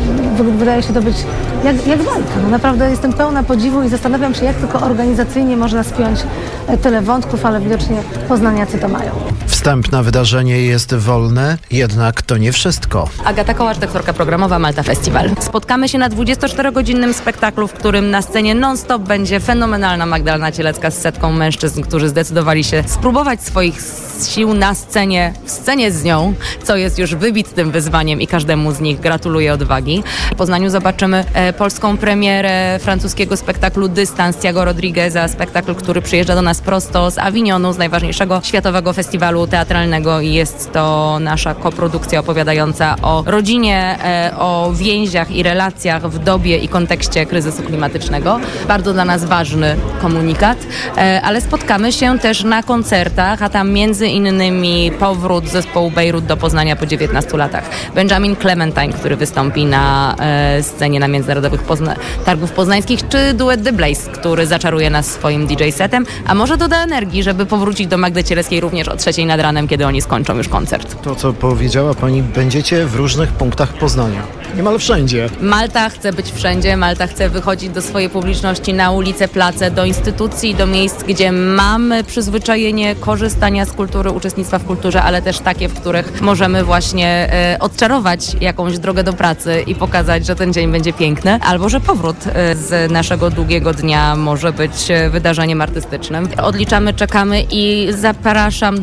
wydaje się to być jak, jak bajka. No, naprawdę jestem pełna podziwu i zastanawiam się, jak tylko organizacyjnie można spiąć tyle wątków, ale widocznie poznaniacy to mają. Wstęp na wydarzenie jest wolny, jednak to nie wszystko. Agata Kołacz, doktorka programowa, Malta Festival. Spotkamy się na dwudziestoczterogodzinnym spektaklu, w którym na scenie non-stop będzie fenomenalna Magdalena Cielecka z setką mężczyzn, którzy zdecydowali się spróbować swoich sił na scenie, w scenie z nią, co jest już wybitnym wyzwaniem i każdemu z nich gratuluję odwagi. W Poznaniu zobaczymy e, polską premierę francuskiego spektaklu Dystans Thiago Rodrigueza, spektakl, który przyjeżdża do nas prosto z Avignonu, z najważniejszego światowego festiwalu teatralnego i jest to nasza koprodukcja opowiadająca o rodzinie, e, o więziach i relacjach w dobie i kontekście kryzysu klimatycznego. Bardzo dla nas ważny komunikat, e, ale spotkamy się też na koncertach, a tam między innymi powrót zespołu Bejrut do Poznania po dziewiętnastu latach. Benjamin Clementine, który wystąpi na e, scenie na Międzynarodowych Pozna- Targów Poznańskich, czy duet The Blaze, który zaczaruje nas swoim D J setem, a może doda energii, żeby powrócić do Magdy Cieleckiej również o trzeciej nad ranem, kiedy oni skończą już koncert. To, co powiedziała pani, będziecie w różnych punktach Poznania. Niemal wszędzie. Malta chce być wszędzie, Malta chce wychodzić do swojej publiczności na ulice, place, do instytucji, do miejsc, gdzie mamy przyzwyczajenie korzystania z kultury, uczestnictwa w kulturze, ale też takie, w których możemy właśnie e, odczarować jakąś drogę do pracy i pokazać, że ten dzień będzie piękny, albo że powrót e, z naszego długiego dnia może być e, wydarzeniem artystycznym. Odliczamy, czekamy i zapraszam do codziennego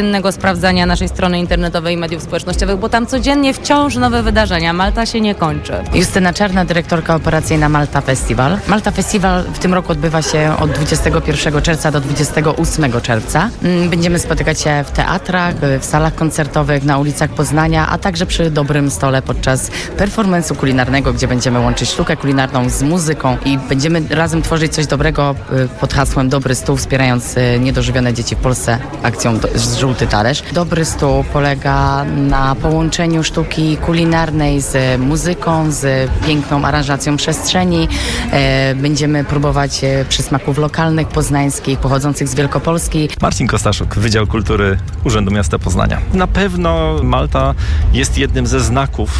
codziennego sprawdzania naszej strony internetowej i mediów społecznościowych, bo tam codziennie wciąż nowe wydarzenia. Malta się nie kończy. Justyna Czarna, dyrektorka operacyjna Malta Festival. Malta Festival w tym roku odbywa się od dwudziestego pierwszego czerwca do dwudziestego ósmego czerwca. Będziemy spotykać się w teatrach, w salach koncertowych, na ulicach Poznania, a także przy dobrym stole podczas performance'u kulinarnego, gdzie będziemy łączyć sztukę kulinarną z muzyką i będziemy razem tworzyć coś dobrego pod hasłem Dobry Stół, wspierając niedożywione dzieci w Polsce akcją Żółty Talerz. Dobry Stół polega na połączeniu sztuki kulinarnej z muzyką, z piękną aranżacją przestrzeni. Będziemy próbować przysmaków lokalnych, poznańskich, pochodzących z Wielkopolski. Marcin Kostaszuk, Wydział Kultury Urzędu Miasta Poznania. Na pewno Malta jest jednym ze znaków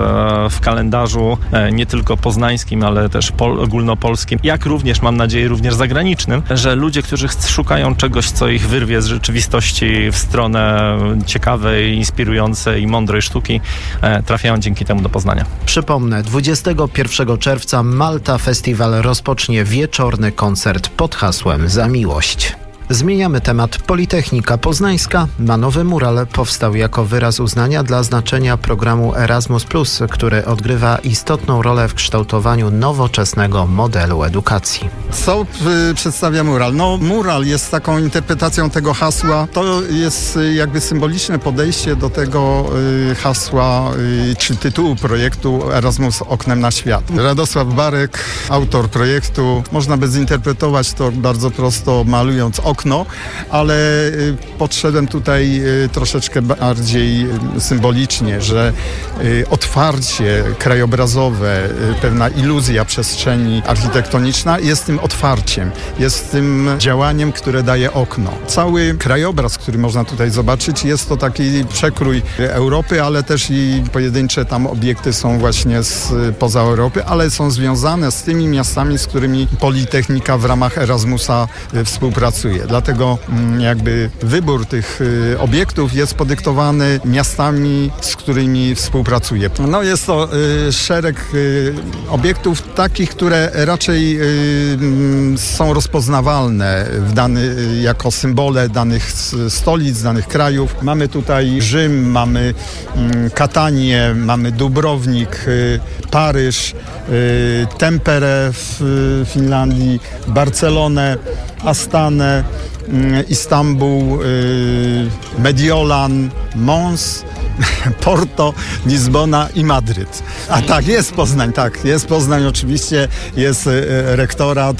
w kalendarzu nie tylko poznańskim, ale też pol- ogólnopolskim, jak również, mam nadzieję, również zagranicznym, że ludzie, którzy szukają czegoś, co ich wyrwie z rzeczywistości w stronę ciekawej, inspirującej i mądrej sztuki, trafiają dzięki temu do Poznania. Przypomnę, dwudziestego pierwszego czerwca Malta Festival rozpocznie wieczorny koncert pod hasłem Za miłość. Zmieniamy temat. Politechnika Poznańska ma nowy mural. Powstał jako wyraz uznania dla znaczenia programu Erasmus plus, który odgrywa istotną rolę w kształtowaniu nowoczesnego modelu edukacji. Co y, przedstawia mural? No, mural jest taką interpretacją tego hasła. To jest y, jakby symboliczne podejście do tego y, hasła y, czy tytułu projektu Erasmus oknem na świat. Radosław Barek, autor projektu. Można by zinterpretować to bardzo prosto, malując okno. okno, ale y, podszedłem tutaj y, troszeczkę bardziej y, symbolicznie, że y, otwarcie krajobrazowe, y, pewna iluzja przestrzeni architektoniczna jest tym otwarciem, jest tym działaniem, które daje okno. Cały krajobraz, który można tutaj zobaczyć, jest to taki przekrój Europy, ale też i pojedyncze tam obiekty są właśnie z poza Europy, ale są związane z tymi miastami, z którymi Politechnika w ramach Erasmusa y, współpracuje. Dlatego jakby wybór tych y, obiektów jest podyktowany miastami, z którymi współpracuje. No jest to y, szereg y, obiektów takich, które raczej y, są rozpoznawalne w dany, y, jako symbole danych stolic, danych krajów. Mamy tutaj Rzym, mamy y, Katanię, mamy Dubrownik, y, Paryż, y, Temperę w y, Finlandii, Barcelonę, Astanę, Istanbul, Mediolan, Mons, Porto, Lizbona i Madryt. A tak, jest Poznań, tak, jest Poznań oczywiście, jest rektorat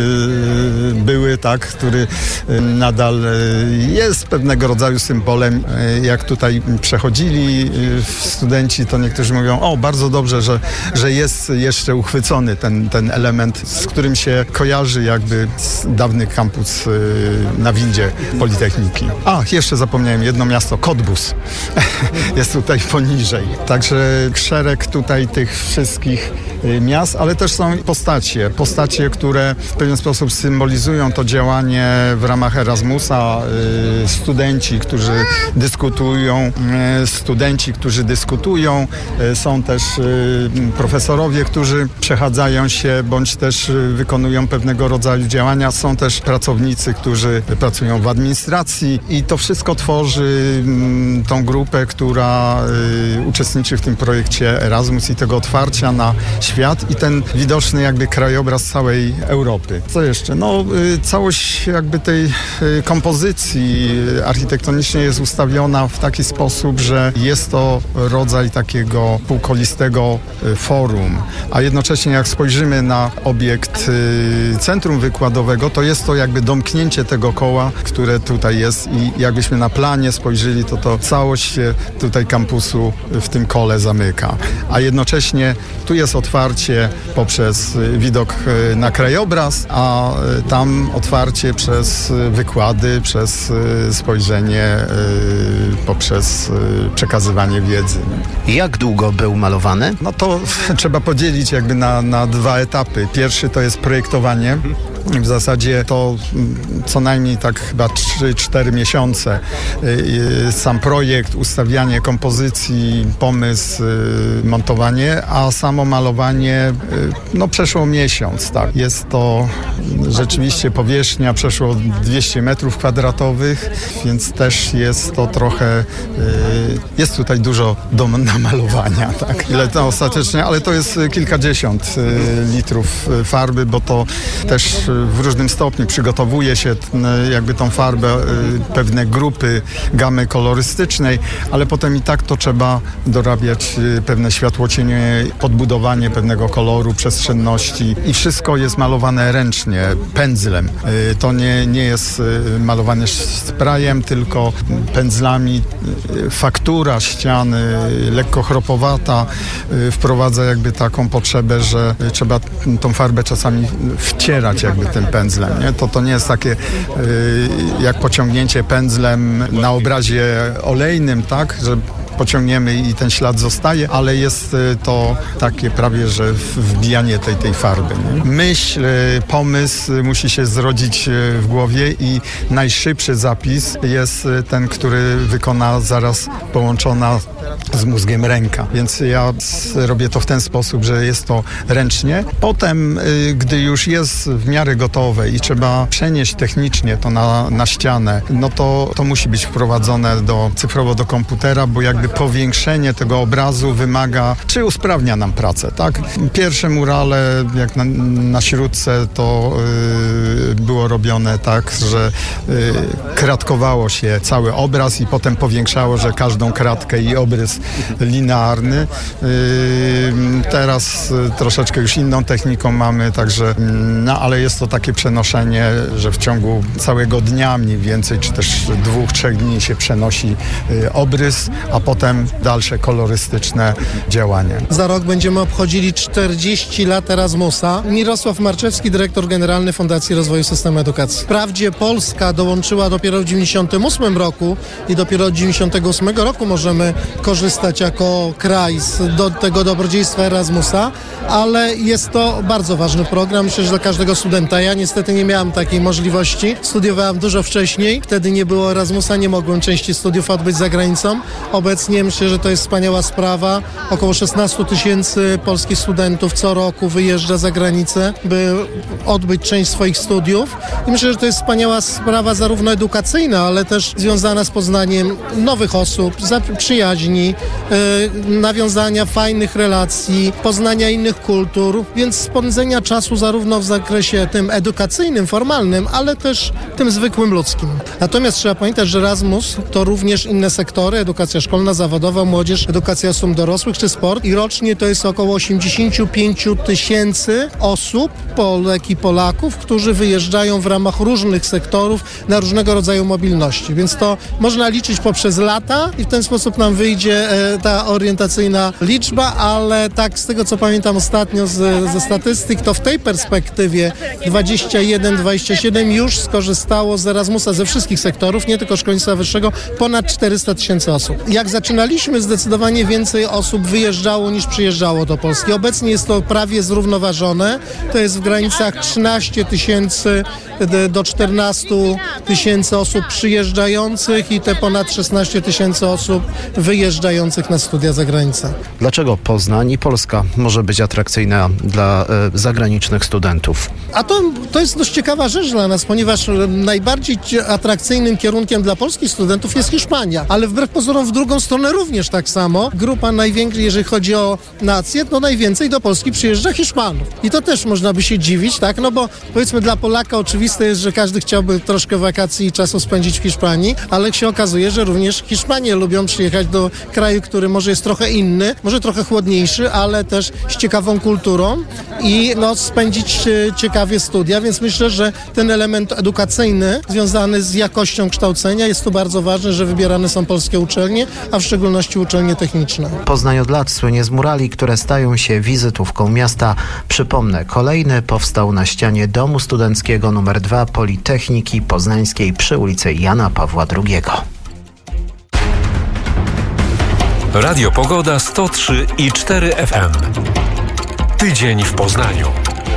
były, tak, który nadal jest pewnego rodzaju symbolem. Jak tutaj przechodzili studenci, to niektórzy mówią, o, bardzo dobrze, że, że jest jeszcze uchwycony ten, ten element, z którym się kojarzy jakby dawny kampus na windzie Politechniki. A, jeszcze zapomniałem jedno miasto, Cottbus. Jest tutaj poniżej. Także szereg tutaj tych wszystkich miast, ale też są postacie. Postacie, które w pewien sposób symbolizują to działanie w ramach Erasmusa. Studenci, którzy dyskutują, studenci, którzy dyskutują. Są też profesorowie, którzy przechadzają się, bądź też wykonują pewnego rodzaju działania. Są też pracownicy, którzy pracują w administracji i to wszystko tworzy tą grupę, która y, uczestniczy w tym projekcie Erasmus i tego otwarcia na świat i ten widoczny jakby krajobraz całej Europy. Co jeszcze? No y, całość jakby tej y, kompozycji architektonicznej jest ustawiona w taki sposób, że jest to rodzaj takiego półkolistego y, forum, a jednocześnie jak spojrzymy na obiekt y, centrum wykładowego, to jest to jakby domknięcie tego koła, które tutaj jest i jakbyśmy na planie spojrzeli, to to całość się tutaj kampusu w tym kole zamyka. A jednocześnie tu jest otwarcie poprzez widok na krajobraz, a tam otwarcie przez wykłady, przez spojrzenie, poprzez przekazywanie wiedzy. Jak długo był malowany? No to trzeba podzielić jakby na, na dwa etapy. Pierwszy to jest projektowanie, W zasadzie to co najmniej tak chyba trzy cztery miesiące. Sam projekt, ustawianie kompozycji, pomysł, montowanie, a samo malowanie no przeszło miesiąc. Tak. Jest to rzeczywiście powierzchnia przeszło dwieście metrów kwadratowych, więc też jest to trochę, jest tutaj dużo do namalowania. Tak. Ile to ostatecznie, ale to jest kilkadziesiąt litrów farby, bo to też w różnym stopniu przygotowuje się jakby tą farbę, pewne grupy gamy kolorystycznej, ale potem i tak to trzeba dorabiać pewne światłocienie, podbudowanie pewnego koloru, przestrzenności i wszystko jest malowane ręcznie, pędzlem. To nie, nie jest malowane sprayem, tylko pędzlami. Faktura ściany, lekko chropowata, wprowadza jakby taką potrzebę, że trzeba tą farbę czasami wcierać jakby tym pędzlem. Nie? To, to nie jest takie jak pociągnięcie pędzlem na obrazie olejnym, tak, że pociągniemy i ten ślad zostaje, ale jest to takie prawie, że wbijanie tej, tej farby. Nie? Myśl, pomysł musi się zrodzić w głowie i najszybszy zapis jest ten, który wykona zaraz połączona z mózgiem ręka. Więc ja robię to w ten sposób, że jest to ręcznie. Potem, gdy już jest w miarę gotowe i trzeba przenieść technicznie to na, na ścianę, no to, to musi być wprowadzone do, cyfrowo do komputera, bo jakby powiększenie tego obrazu wymaga, czy usprawnia nam pracę, tak? Pierwsze murale, jak na, na śródce, to yy, było robione tak, że yy, kratkowało się cały obraz i potem powiększało, że każdą kratkę i obrys linearny. Yy, teraz yy, troszeczkę już inną techniką mamy, także, yy, no ale jest to takie przenoszenie, że w ciągu całego dnia mniej więcej, czy też dwóch, trzech dni się przenosi yy, obrys, a potem dalsze kolorystyczne działanie. Za rok będziemy obchodzili czterdzieści lat Erasmusa. Mirosław Marczewski, dyrektor generalny Fundacji Rozwoju Systemu Edukacji. Wprawdzie Polska dołączyła dopiero w dziewięćdziesiątym ósmym roku i dopiero od dziewięćdziesiątego ósmego roku możemy korzystać jako kraj z do tego dobrodziejstwa Erasmusa, ale jest to bardzo ważny program, myślę, że dla każdego studenta. Ja niestety nie miałem takiej możliwości. Studiowałem dużo wcześniej, wtedy nie było Erasmusa, nie mogłem części studiów odbyć za granicą. Obecnie myślę, że to jest wspaniała sprawa. Około szesnaście tysięcy polskich studentów co roku wyjeżdża za granicę, by odbyć część swoich studiów. I myślę, że to jest wspaniała sprawa zarówno edukacyjna, ale też związana z poznaniem nowych osób, przyjaźni, yy, nawiązania fajnych relacji, poznania innych kultur, więc spędzenia czasu zarówno w zakresie tym edukacyjnym, formalnym, ale też tym zwykłym ludzkim. Natomiast trzeba pamiętać, że Erasmus to również inne sektory, edukacja szkolna, zawodowa, młodzież, edukacja osób dorosłych czy sport i rocznie to jest około osiemdziesiąt pięć tysięcy osób, Polek i Polaków, którzy wyjeżdżają w ramach różnych sektorów na różnego rodzaju mobilności, więc to można liczyć poprzez lata i w ten sposób nam wyjdzie e, ta orientacyjna liczba, ale tak z tego co pamiętam ostatnio z, ze statystyk, to w tej perspektywie dwadzieścia jeden dwadzieścia siedem już skorzystało z Erasmusa ze wszystkich sektorów, nie tylko szkolnictwa wyższego, ponad czterysta tysięcy osób. Jak zaczynaliśmy, zdecydowanie więcej osób wyjeżdżało niż przyjeżdżało do Polski. Obecnie jest to prawie zrównoważone. To jest w granicach trzynaście tysięcy do czternastu tysięcy osób przyjeżdżających i te ponad szesnaście tysięcy osób wyjeżdżających na studia za granicę. Dlaczego Poznań i Polska może być atrakcyjna dla e, zagranicznych studentów? A to, to jest dość ciekawa rzecz dla nas, ponieważ najbardziej atrakcyjnym kierunkiem dla polskich studentów jest Hiszpania, ale wbrew pozorom w drugą stronę również tak samo. Grupa największa, jeżeli chodzi o nację, to najwięcej do Polski przyjeżdża Hiszpanów. I to też można by się dziwić, tak? No bo powiedzmy dla Polaka oczywiste jest, że każdy chciałby troszkę wakacji i czasu spędzić w Hiszpanii, ale się okazuje, że również Hiszpanie lubią przyjechać do kraju, który może jest trochę inny, może trochę chłodniejszy, ale też z ciekawą kulturą i no, spędzić ciekawie studia, więc myślę, że ten element edukacyjny związany z jakością kształcenia jest tu bardzo ważny, że wybierane są polskie uczelnie, a w szczególności uczelnie techniczne. Poznań od lat słynie z murali, które stają się wizytówką miasta. Przypomnę, kolejny powstał na ścianie Domu Studenckiego numer dwa Politechniki Poznańskiej przy ulicy Jana Pawła drugiego. Radio Pogoda sto trzy i cztery F M. Tydzień w Poznaniu.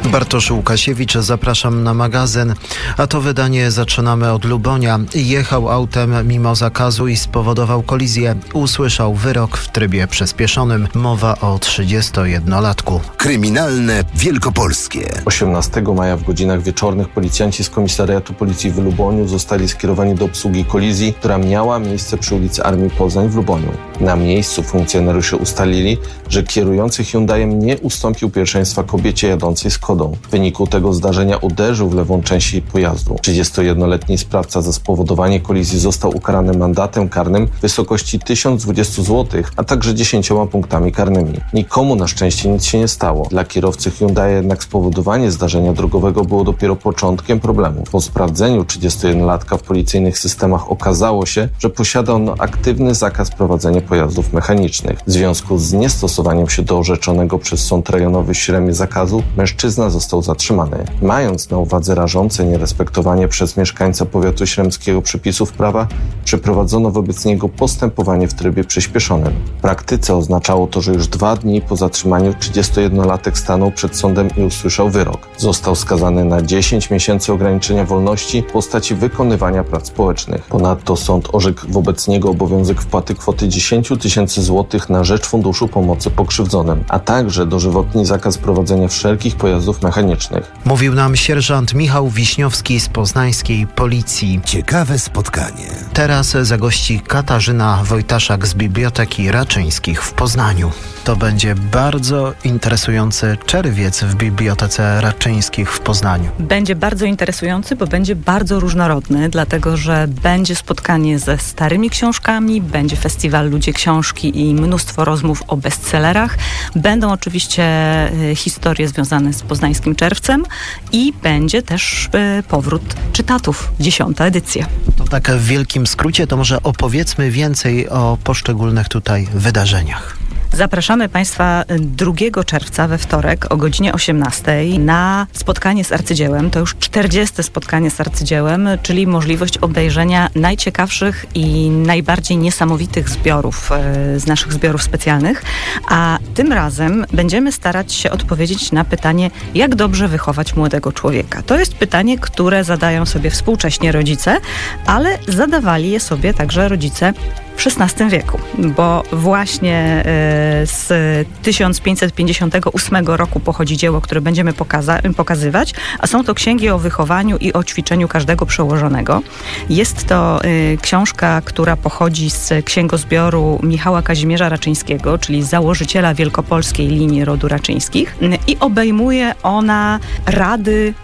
Bartosz Łukasiewicz, zapraszam na magazyn. A to wydanie zaczynamy od Lubonia. Jechał autem mimo zakazu i spowodował kolizję. Usłyszał wyrok w trybie przyspieszonym. Mowa o trzydziestojednolatku. Kryminalne Wielkopolskie. osiemnastego maja w godzinach wieczornych policjanci z komisariatu policji w Luboniu zostali skierowani do obsługi kolizji, która miała miejsce przy ulicy Armii Poznań w Luboniu. Na miejscu funkcjonariusze ustalili, że kierujący Hyundaiem nie ustąpił pierwszeństwa kobiecie jadącej Skodą. W wyniku tego zdarzenia uderzył w lewą część jej pojazdu. trzydziestojednoletni sprawca za spowodowanie kolizji został ukarany mandatem karnym w wysokości tysiąc dwadzieścia złotych, a także dziesięcioma punktami karnymi. Nikomu na szczęście nic się nie stało. Dla kierowcy Hyundai jednak spowodowanie zdarzenia drogowego było dopiero początkiem problemu. Po sprawdzeniu trzydziestojednolatka w policyjnych systemach okazało się, że posiada on aktywny zakaz prowadzenia pojazdów mechanicznych. W związku z niestosowaniem się do orzeczonego przez Sąd Rejonowy w Śremie zakazu, mężczyzna został zatrzymany. Mając na uwadze rażące nierespektowanie przez mieszkańca powiatu śremskiego przepisów prawa, przeprowadzono wobec niego postępowanie w trybie przyspieszonym. W praktyce oznaczało to, że już dwa dni po zatrzymaniu trzydziestojednolatek stanął przed sądem i usłyszał wyrok. Został skazany na dziesięć miesięcy ograniczenia wolności w postaci wykonywania prac społecznych. Ponadto sąd orzekł wobec niego obowiązek wpłaty kwoty dziesięć tysięcy złotych na rzecz Funduszu Pomocy Pokrzywdzonym, a także dożywotni zakaz prowadzenia wszelkich pojazdów mechanicznych. Mówił nam sierżant Michał Wiśniowski z poznańskiej policji. Ciekawe spotkanie. Teraz zagości Katarzyna Wojtaszak z Biblioteki Raczyńskich w Poznaniu. To będzie bardzo interesujący czerwiec w Bibliotece Raczyńskich w Poznaniu. Będzie bardzo interesujący, bo będzie bardzo różnorodny, dlatego że będzie spotkanie ze starymi książkami, będzie festiwal Ludzie Książki i mnóstwo rozmów o bestsellerach. Będą oczywiście y, historie związane z poznańskim czerwcem i będzie też y, powrót czytatów, dziesiąta edycja. To tak w wielkim skrócie, to może opowiedzmy więcej o poszczególnych tutaj wydarzeniach. Zapraszamy Państwa drugiego czerwca we wtorek o godzinie osiemnastej na spotkanie z arcydziełem. To już czterdzieste spotkanie z arcydziełem, czyli możliwość obejrzenia najciekawszych i najbardziej niesamowitych zbiorów z naszych zbiorów specjalnych. A tym razem będziemy starać się odpowiedzieć na pytanie, jak dobrze wychować młodego człowieka. To jest pytanie, które zadają sobie współcześnie rodzice, ale zadawali je sobie także rodzice w szesnastym wieku, bo właśnie z tysiąc pięćset pięćdziesiątego ósmego roku pochodzi dzieło, które będziemy pokaza- pokazywać, a są to księgi o wychowaniu i o ćwiczeniu każdego przełożonego. Jest to y, książka, która pochodzi z księgozbioru Michała Kazimierza Raczyńskiego, czyli założyciela wielkopolskiej linii rodu Raczyńskich, y, i obejmuje ona rady,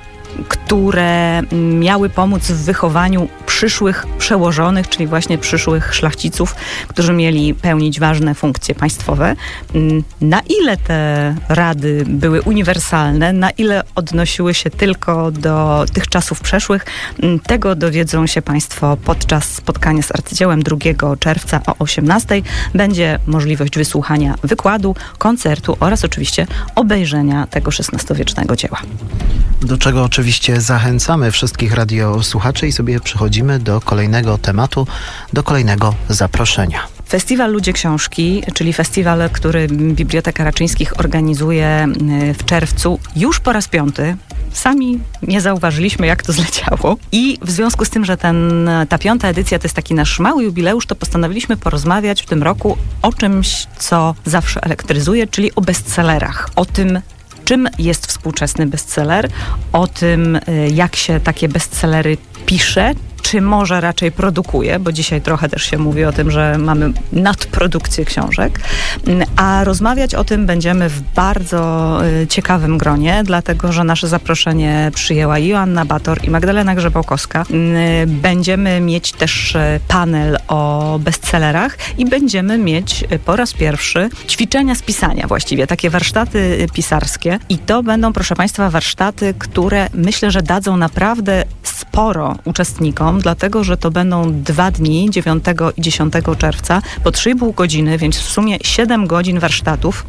które miały pomóc w wychowaniu przyszłych przełożonych, czyli właśnie przyszłych szlachciców, którzy mieli pełnić ważne funkcje państwowe. Na ile te rady były uniwersalne, na ile odnosiły się tylko do tych czasów przeszłych, tego dowiedzą się Państwo podczas spotkania z arcydziełem drugiego czerwca o osiemnastej. Będzie możliwość wysłuchania wykładu, koncertu oraz oczywiście obejrzenia tego szesnastowiecznego dzieła. Do czego oczywiście zachęcamy wszystkich radiosłuchaczy i sobie przechodzimy do kolejnego tematu, do kolejnego zaproszenia. Festiwal Ludzie Książki, czyli festiwal, który Biblioteka Raczyńskich organizuje w czerwcu już po raz piąty. Sami nie zauważyliśmy, jak to zleciało. I w związku z tym, że ten, ta piąta edycja to jest taki nasz mały jubileusz, to postanowiliśmy porozmawiać w tym roku o czymś, co zawsze elektryzuje, czyli o bestsellerach. O tym, czym jest współczesny bestseller, o tym, jak się takie bestsellery pisze, czy może raczej produkuje, bo dzisiaj trochę też się mówi o tym, że mamy nadprodukcję książek, a rozmawiać o tym będziemy w bardzo ciekawym gronie, dlatego że nasze zaproszenie przyjęła Joanna Bator i Magdalena Grzebałkowska. Będziemy mieć też panel o bestsellerach i będziemy mieć po raz pierwszy ćwiczenia z pisania właściwie, takie warsztaty pisarskie i to będą, proszę Państwa, warsztaty, które myślę, że dadzą naprawdę sporo uczestnikom, dlatego że to będą dwa dni, dziewiątego i dziesiątego czerwca, po trzy i pół godziny, więc w sumie siedem godzin warsztatów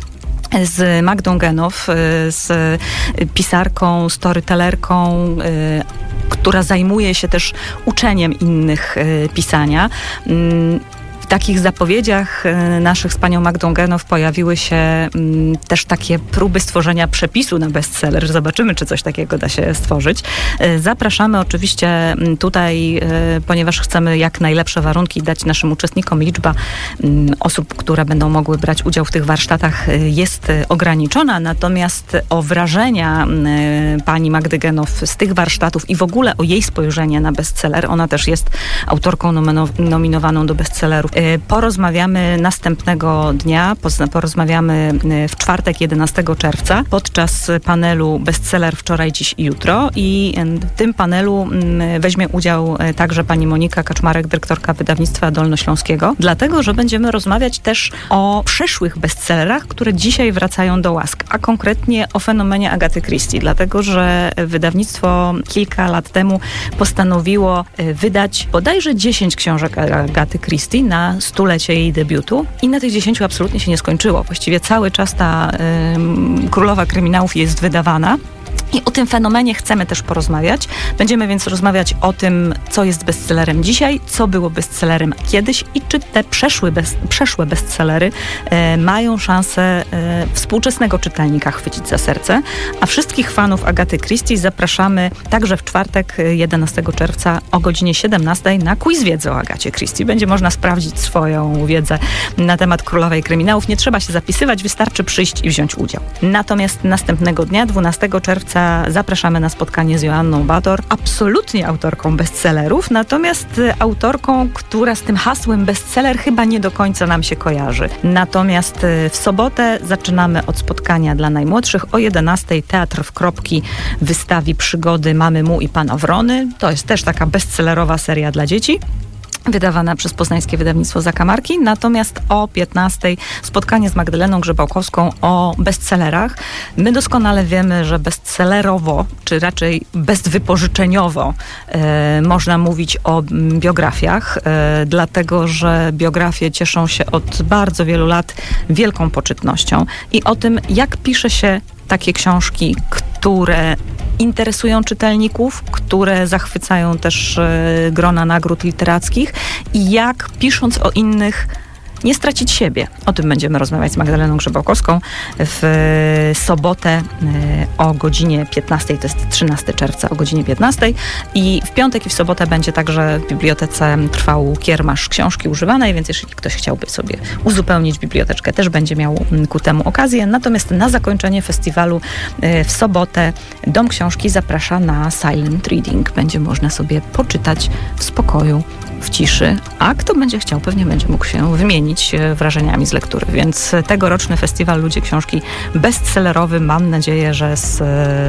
z Magdą Genow, z pisarką, storytellerką, która zajmuje się też uczeniem innych pisania. takich zapowiedziach naszych z panią Magdą Genow pojawiły się też takie próby stworzenia przepisu na bestseller. Zobaczymy, czy coś takiego da się stworzyć. Zapraszamy oczywiście tutaj, ponieważ chcemy jak najlepsze warunki dać naszym uczestnikom. Liczba osób, które będą mogły brać udział w tych warsztatach jest ograniczona, natomiast o wrażenia pani Magdy Genow z tych warsztatów i w ogóle o jej spojrzenie na bestseller, ona też jest autorką nominowaną do bestsellerów, porozmawiamy następnego dnia, porozmawiamy w czwartek jedenastego czerwca podczas panelu Bestseller wczoraj, dziś i jutro i w tym panelu weźmie udział także pani Monika Kaczmarek, dyrektorka wydawnictwa dolnośląskiego, dlatego, że będziemy rozmawiać też o przeszłych bestsellerach, które dzisiaj wracają do łask, a konkretnie o fenomenie Agaty Christie, dlatego, że wydawnictwo kilka lat temu postanowiło wydać bodajże dziesięć książek Agaty Christie na stulecie jej debiutu i na tych dziesięciu absolutnie się nie skończyło. Właściwie cały czas ta y, Królowa Kryminałów jest wydawana. I o tym fenomenie chcemy też porozmawiać. Będziemy więc rozmawiać o tym, co jest bestsellerem dzisiaj, co było bestsellerem kiedyś i czy te przeszłe, bez, przeszłe bestsellery e, mają szansę e, współczesnego czytelnika chwycić za serce. A wszystkich fanów Agaty Christie zapraszamy także w czwartek jedenastego czerwca o godzinie siedemnastej na quiz wiedzy o Agacie Christie. Będzie można sprawdzić swoją wiedzę na temat Królowej Kryminałów. Nie trzeba się zapisywać, wystarczy przyjść i wziąć udział. Natomiast następnego dnia, dwunastego czerwca, zapraszamy na spotkanie z Joanną Bador, absolutnie autorką bestsellerów, natomiast autorką, która z tym hasłem bestseller chyba nie do końca nam się kojarzy. Natomiast w sobotę zaczynamy od spotkania dla najmłodszych. O jedenastej Teatr w Kropki wystawi przygody Mamy Mu i Pana Wrony. To jest też taka bestsellerowa seria dla dzieci, wydawana przez poznańskie wydawnictwo Zakamarki. Natomiast o piętnastej spotkanie z Magdaleną Grzebałkowską o bestsellerach. My doskonale wiemy, że bestsellerowo, czy raczej bezwypożyczeniowo e, można mówić o biografiach, e, dlatego, że biografie cieszą się od bardzo wielu lat wielką poczytnością i o tym, jak pisze się takie książki, które interesują czytelników, które zachwycają też e, grona nagród literackich i jak pisząc o innych nie stracić siebie. O tym będziemy rozmawiać z Magdaleną Grzebałkowską w sobotę o godzinie piętnastej, to jest trzynastego czerwca o godzinie piętnastej i w piątek i w sobotę będzie także w bibliotece trwał kiermasz książki używanej, więc jeżeli ktoś chciałby sobie uzupełnić biblioteczkę, też będzie miał ku temu okazję. Natomiast na zakończenie festiwalu w sobotę Dom Książki zaprasza na silent reading. Będzie można sobie poczytać w spokoju, w ciszy, a kto będzie chciał, pewnie będzie mógł się wymienić wrażeniami z lektury. Więc tegoroczny festiwal Ludzie Książki bestsellerowy, mam nadzieję, że z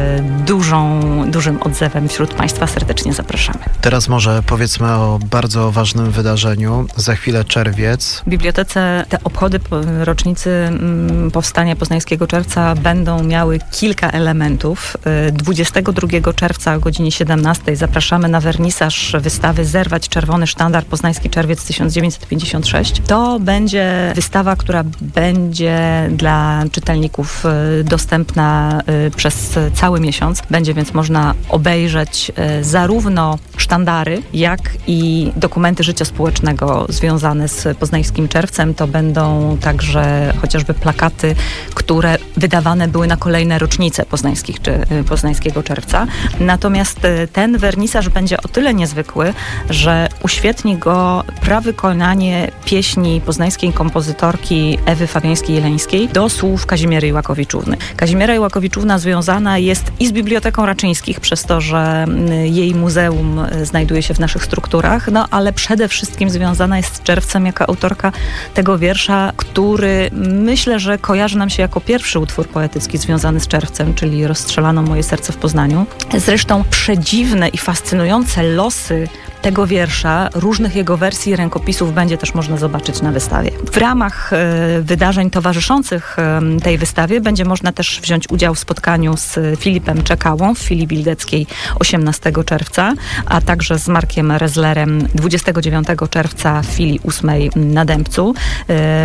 dużą, dużym odzewem wśród Państwa serdecznie zapraszamy. Teraz może powiedzmy o bardzo ważnym wydarzeniu. Za chwilę czerwiec. W bibliotece te obchody rocznicy powstania Poznańskiego Czerwca będą miały kilka elementów. dwudziestego drugiego czerwca o godzinie siedemnastej zapraszamy na wernisaż wystawy Zerwać Czerwony Sztandar Poznański Czerwiec tysiąc dziewięćset pięćdziesiąt sześć. To będzie wystawa, która będzie dla czytelników dostępna przez cały miesiąc. Będzie więc można obejrzeć zarówno sztandary, jak i dokumenty życia społecznego związane z Poznańskim Czerwcem. To będą także chociażby plakaty, które wydawane były na kolejne rocznice poznańskich czy Poznańskiego Czerwca. Natomiast ten wernisaż będzie o tyle niezwykły, że uświetni go prawykonanie pieśni poznańskiej kompozytorki Ewy Fabiańskiej-Jeleńskiej do słów Kazimiery Łakowiczówny. Kazimiera Łakowiczówna związana jest i z Biblioteką Raczyńskich, przez to, że jej muzeum znajduje się w naszych strukturach, no ale przede wszystkim związana jest z Czerwcem jako autorka tego wiersza, który myślę, że kojarzy nam się jako pierwszy utwór poetycki związany z Czerwcem, czyli Rozstrzelano moje serce w Poznaniu. Zresztą przedziwne i fascynujące losy tego wiersza, różnych jego wersji i rękopisów będzie też można zobaczyć na wystawie. W ramach e, wydarzeń towarzyszących e, tej wystawie będzie można też wziąć udział w spotkaniu z Filipem Czekałą w filii Bildeckiej osiemnastego czerwca, a także z Markiem Rezlerem dwudziestego dziewiątego czerwca w filii ósmej na Dębcu. E,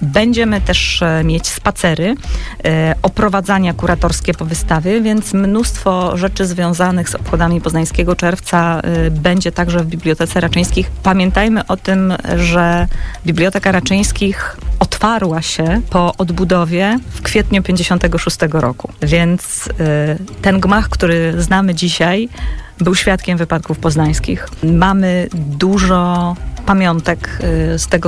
Będziemy też mieć spacery, oprowadzania kuratorskie po wystawie, więc mnóstwo rzeczy związanych z obchodami Poznańskiego Czerwca będzie także w Bibliotece Raczyńskich. Pamiętajmy o tym, że Biblioteka Raczyńskich otwarła się po odbudowie w kwietniu pięćdziesiątego szóstego roku, więc ten gmach, który znamy dzisiaj, był świadkiem wypadków poznańskich. Mamy dużo pamiątek z tego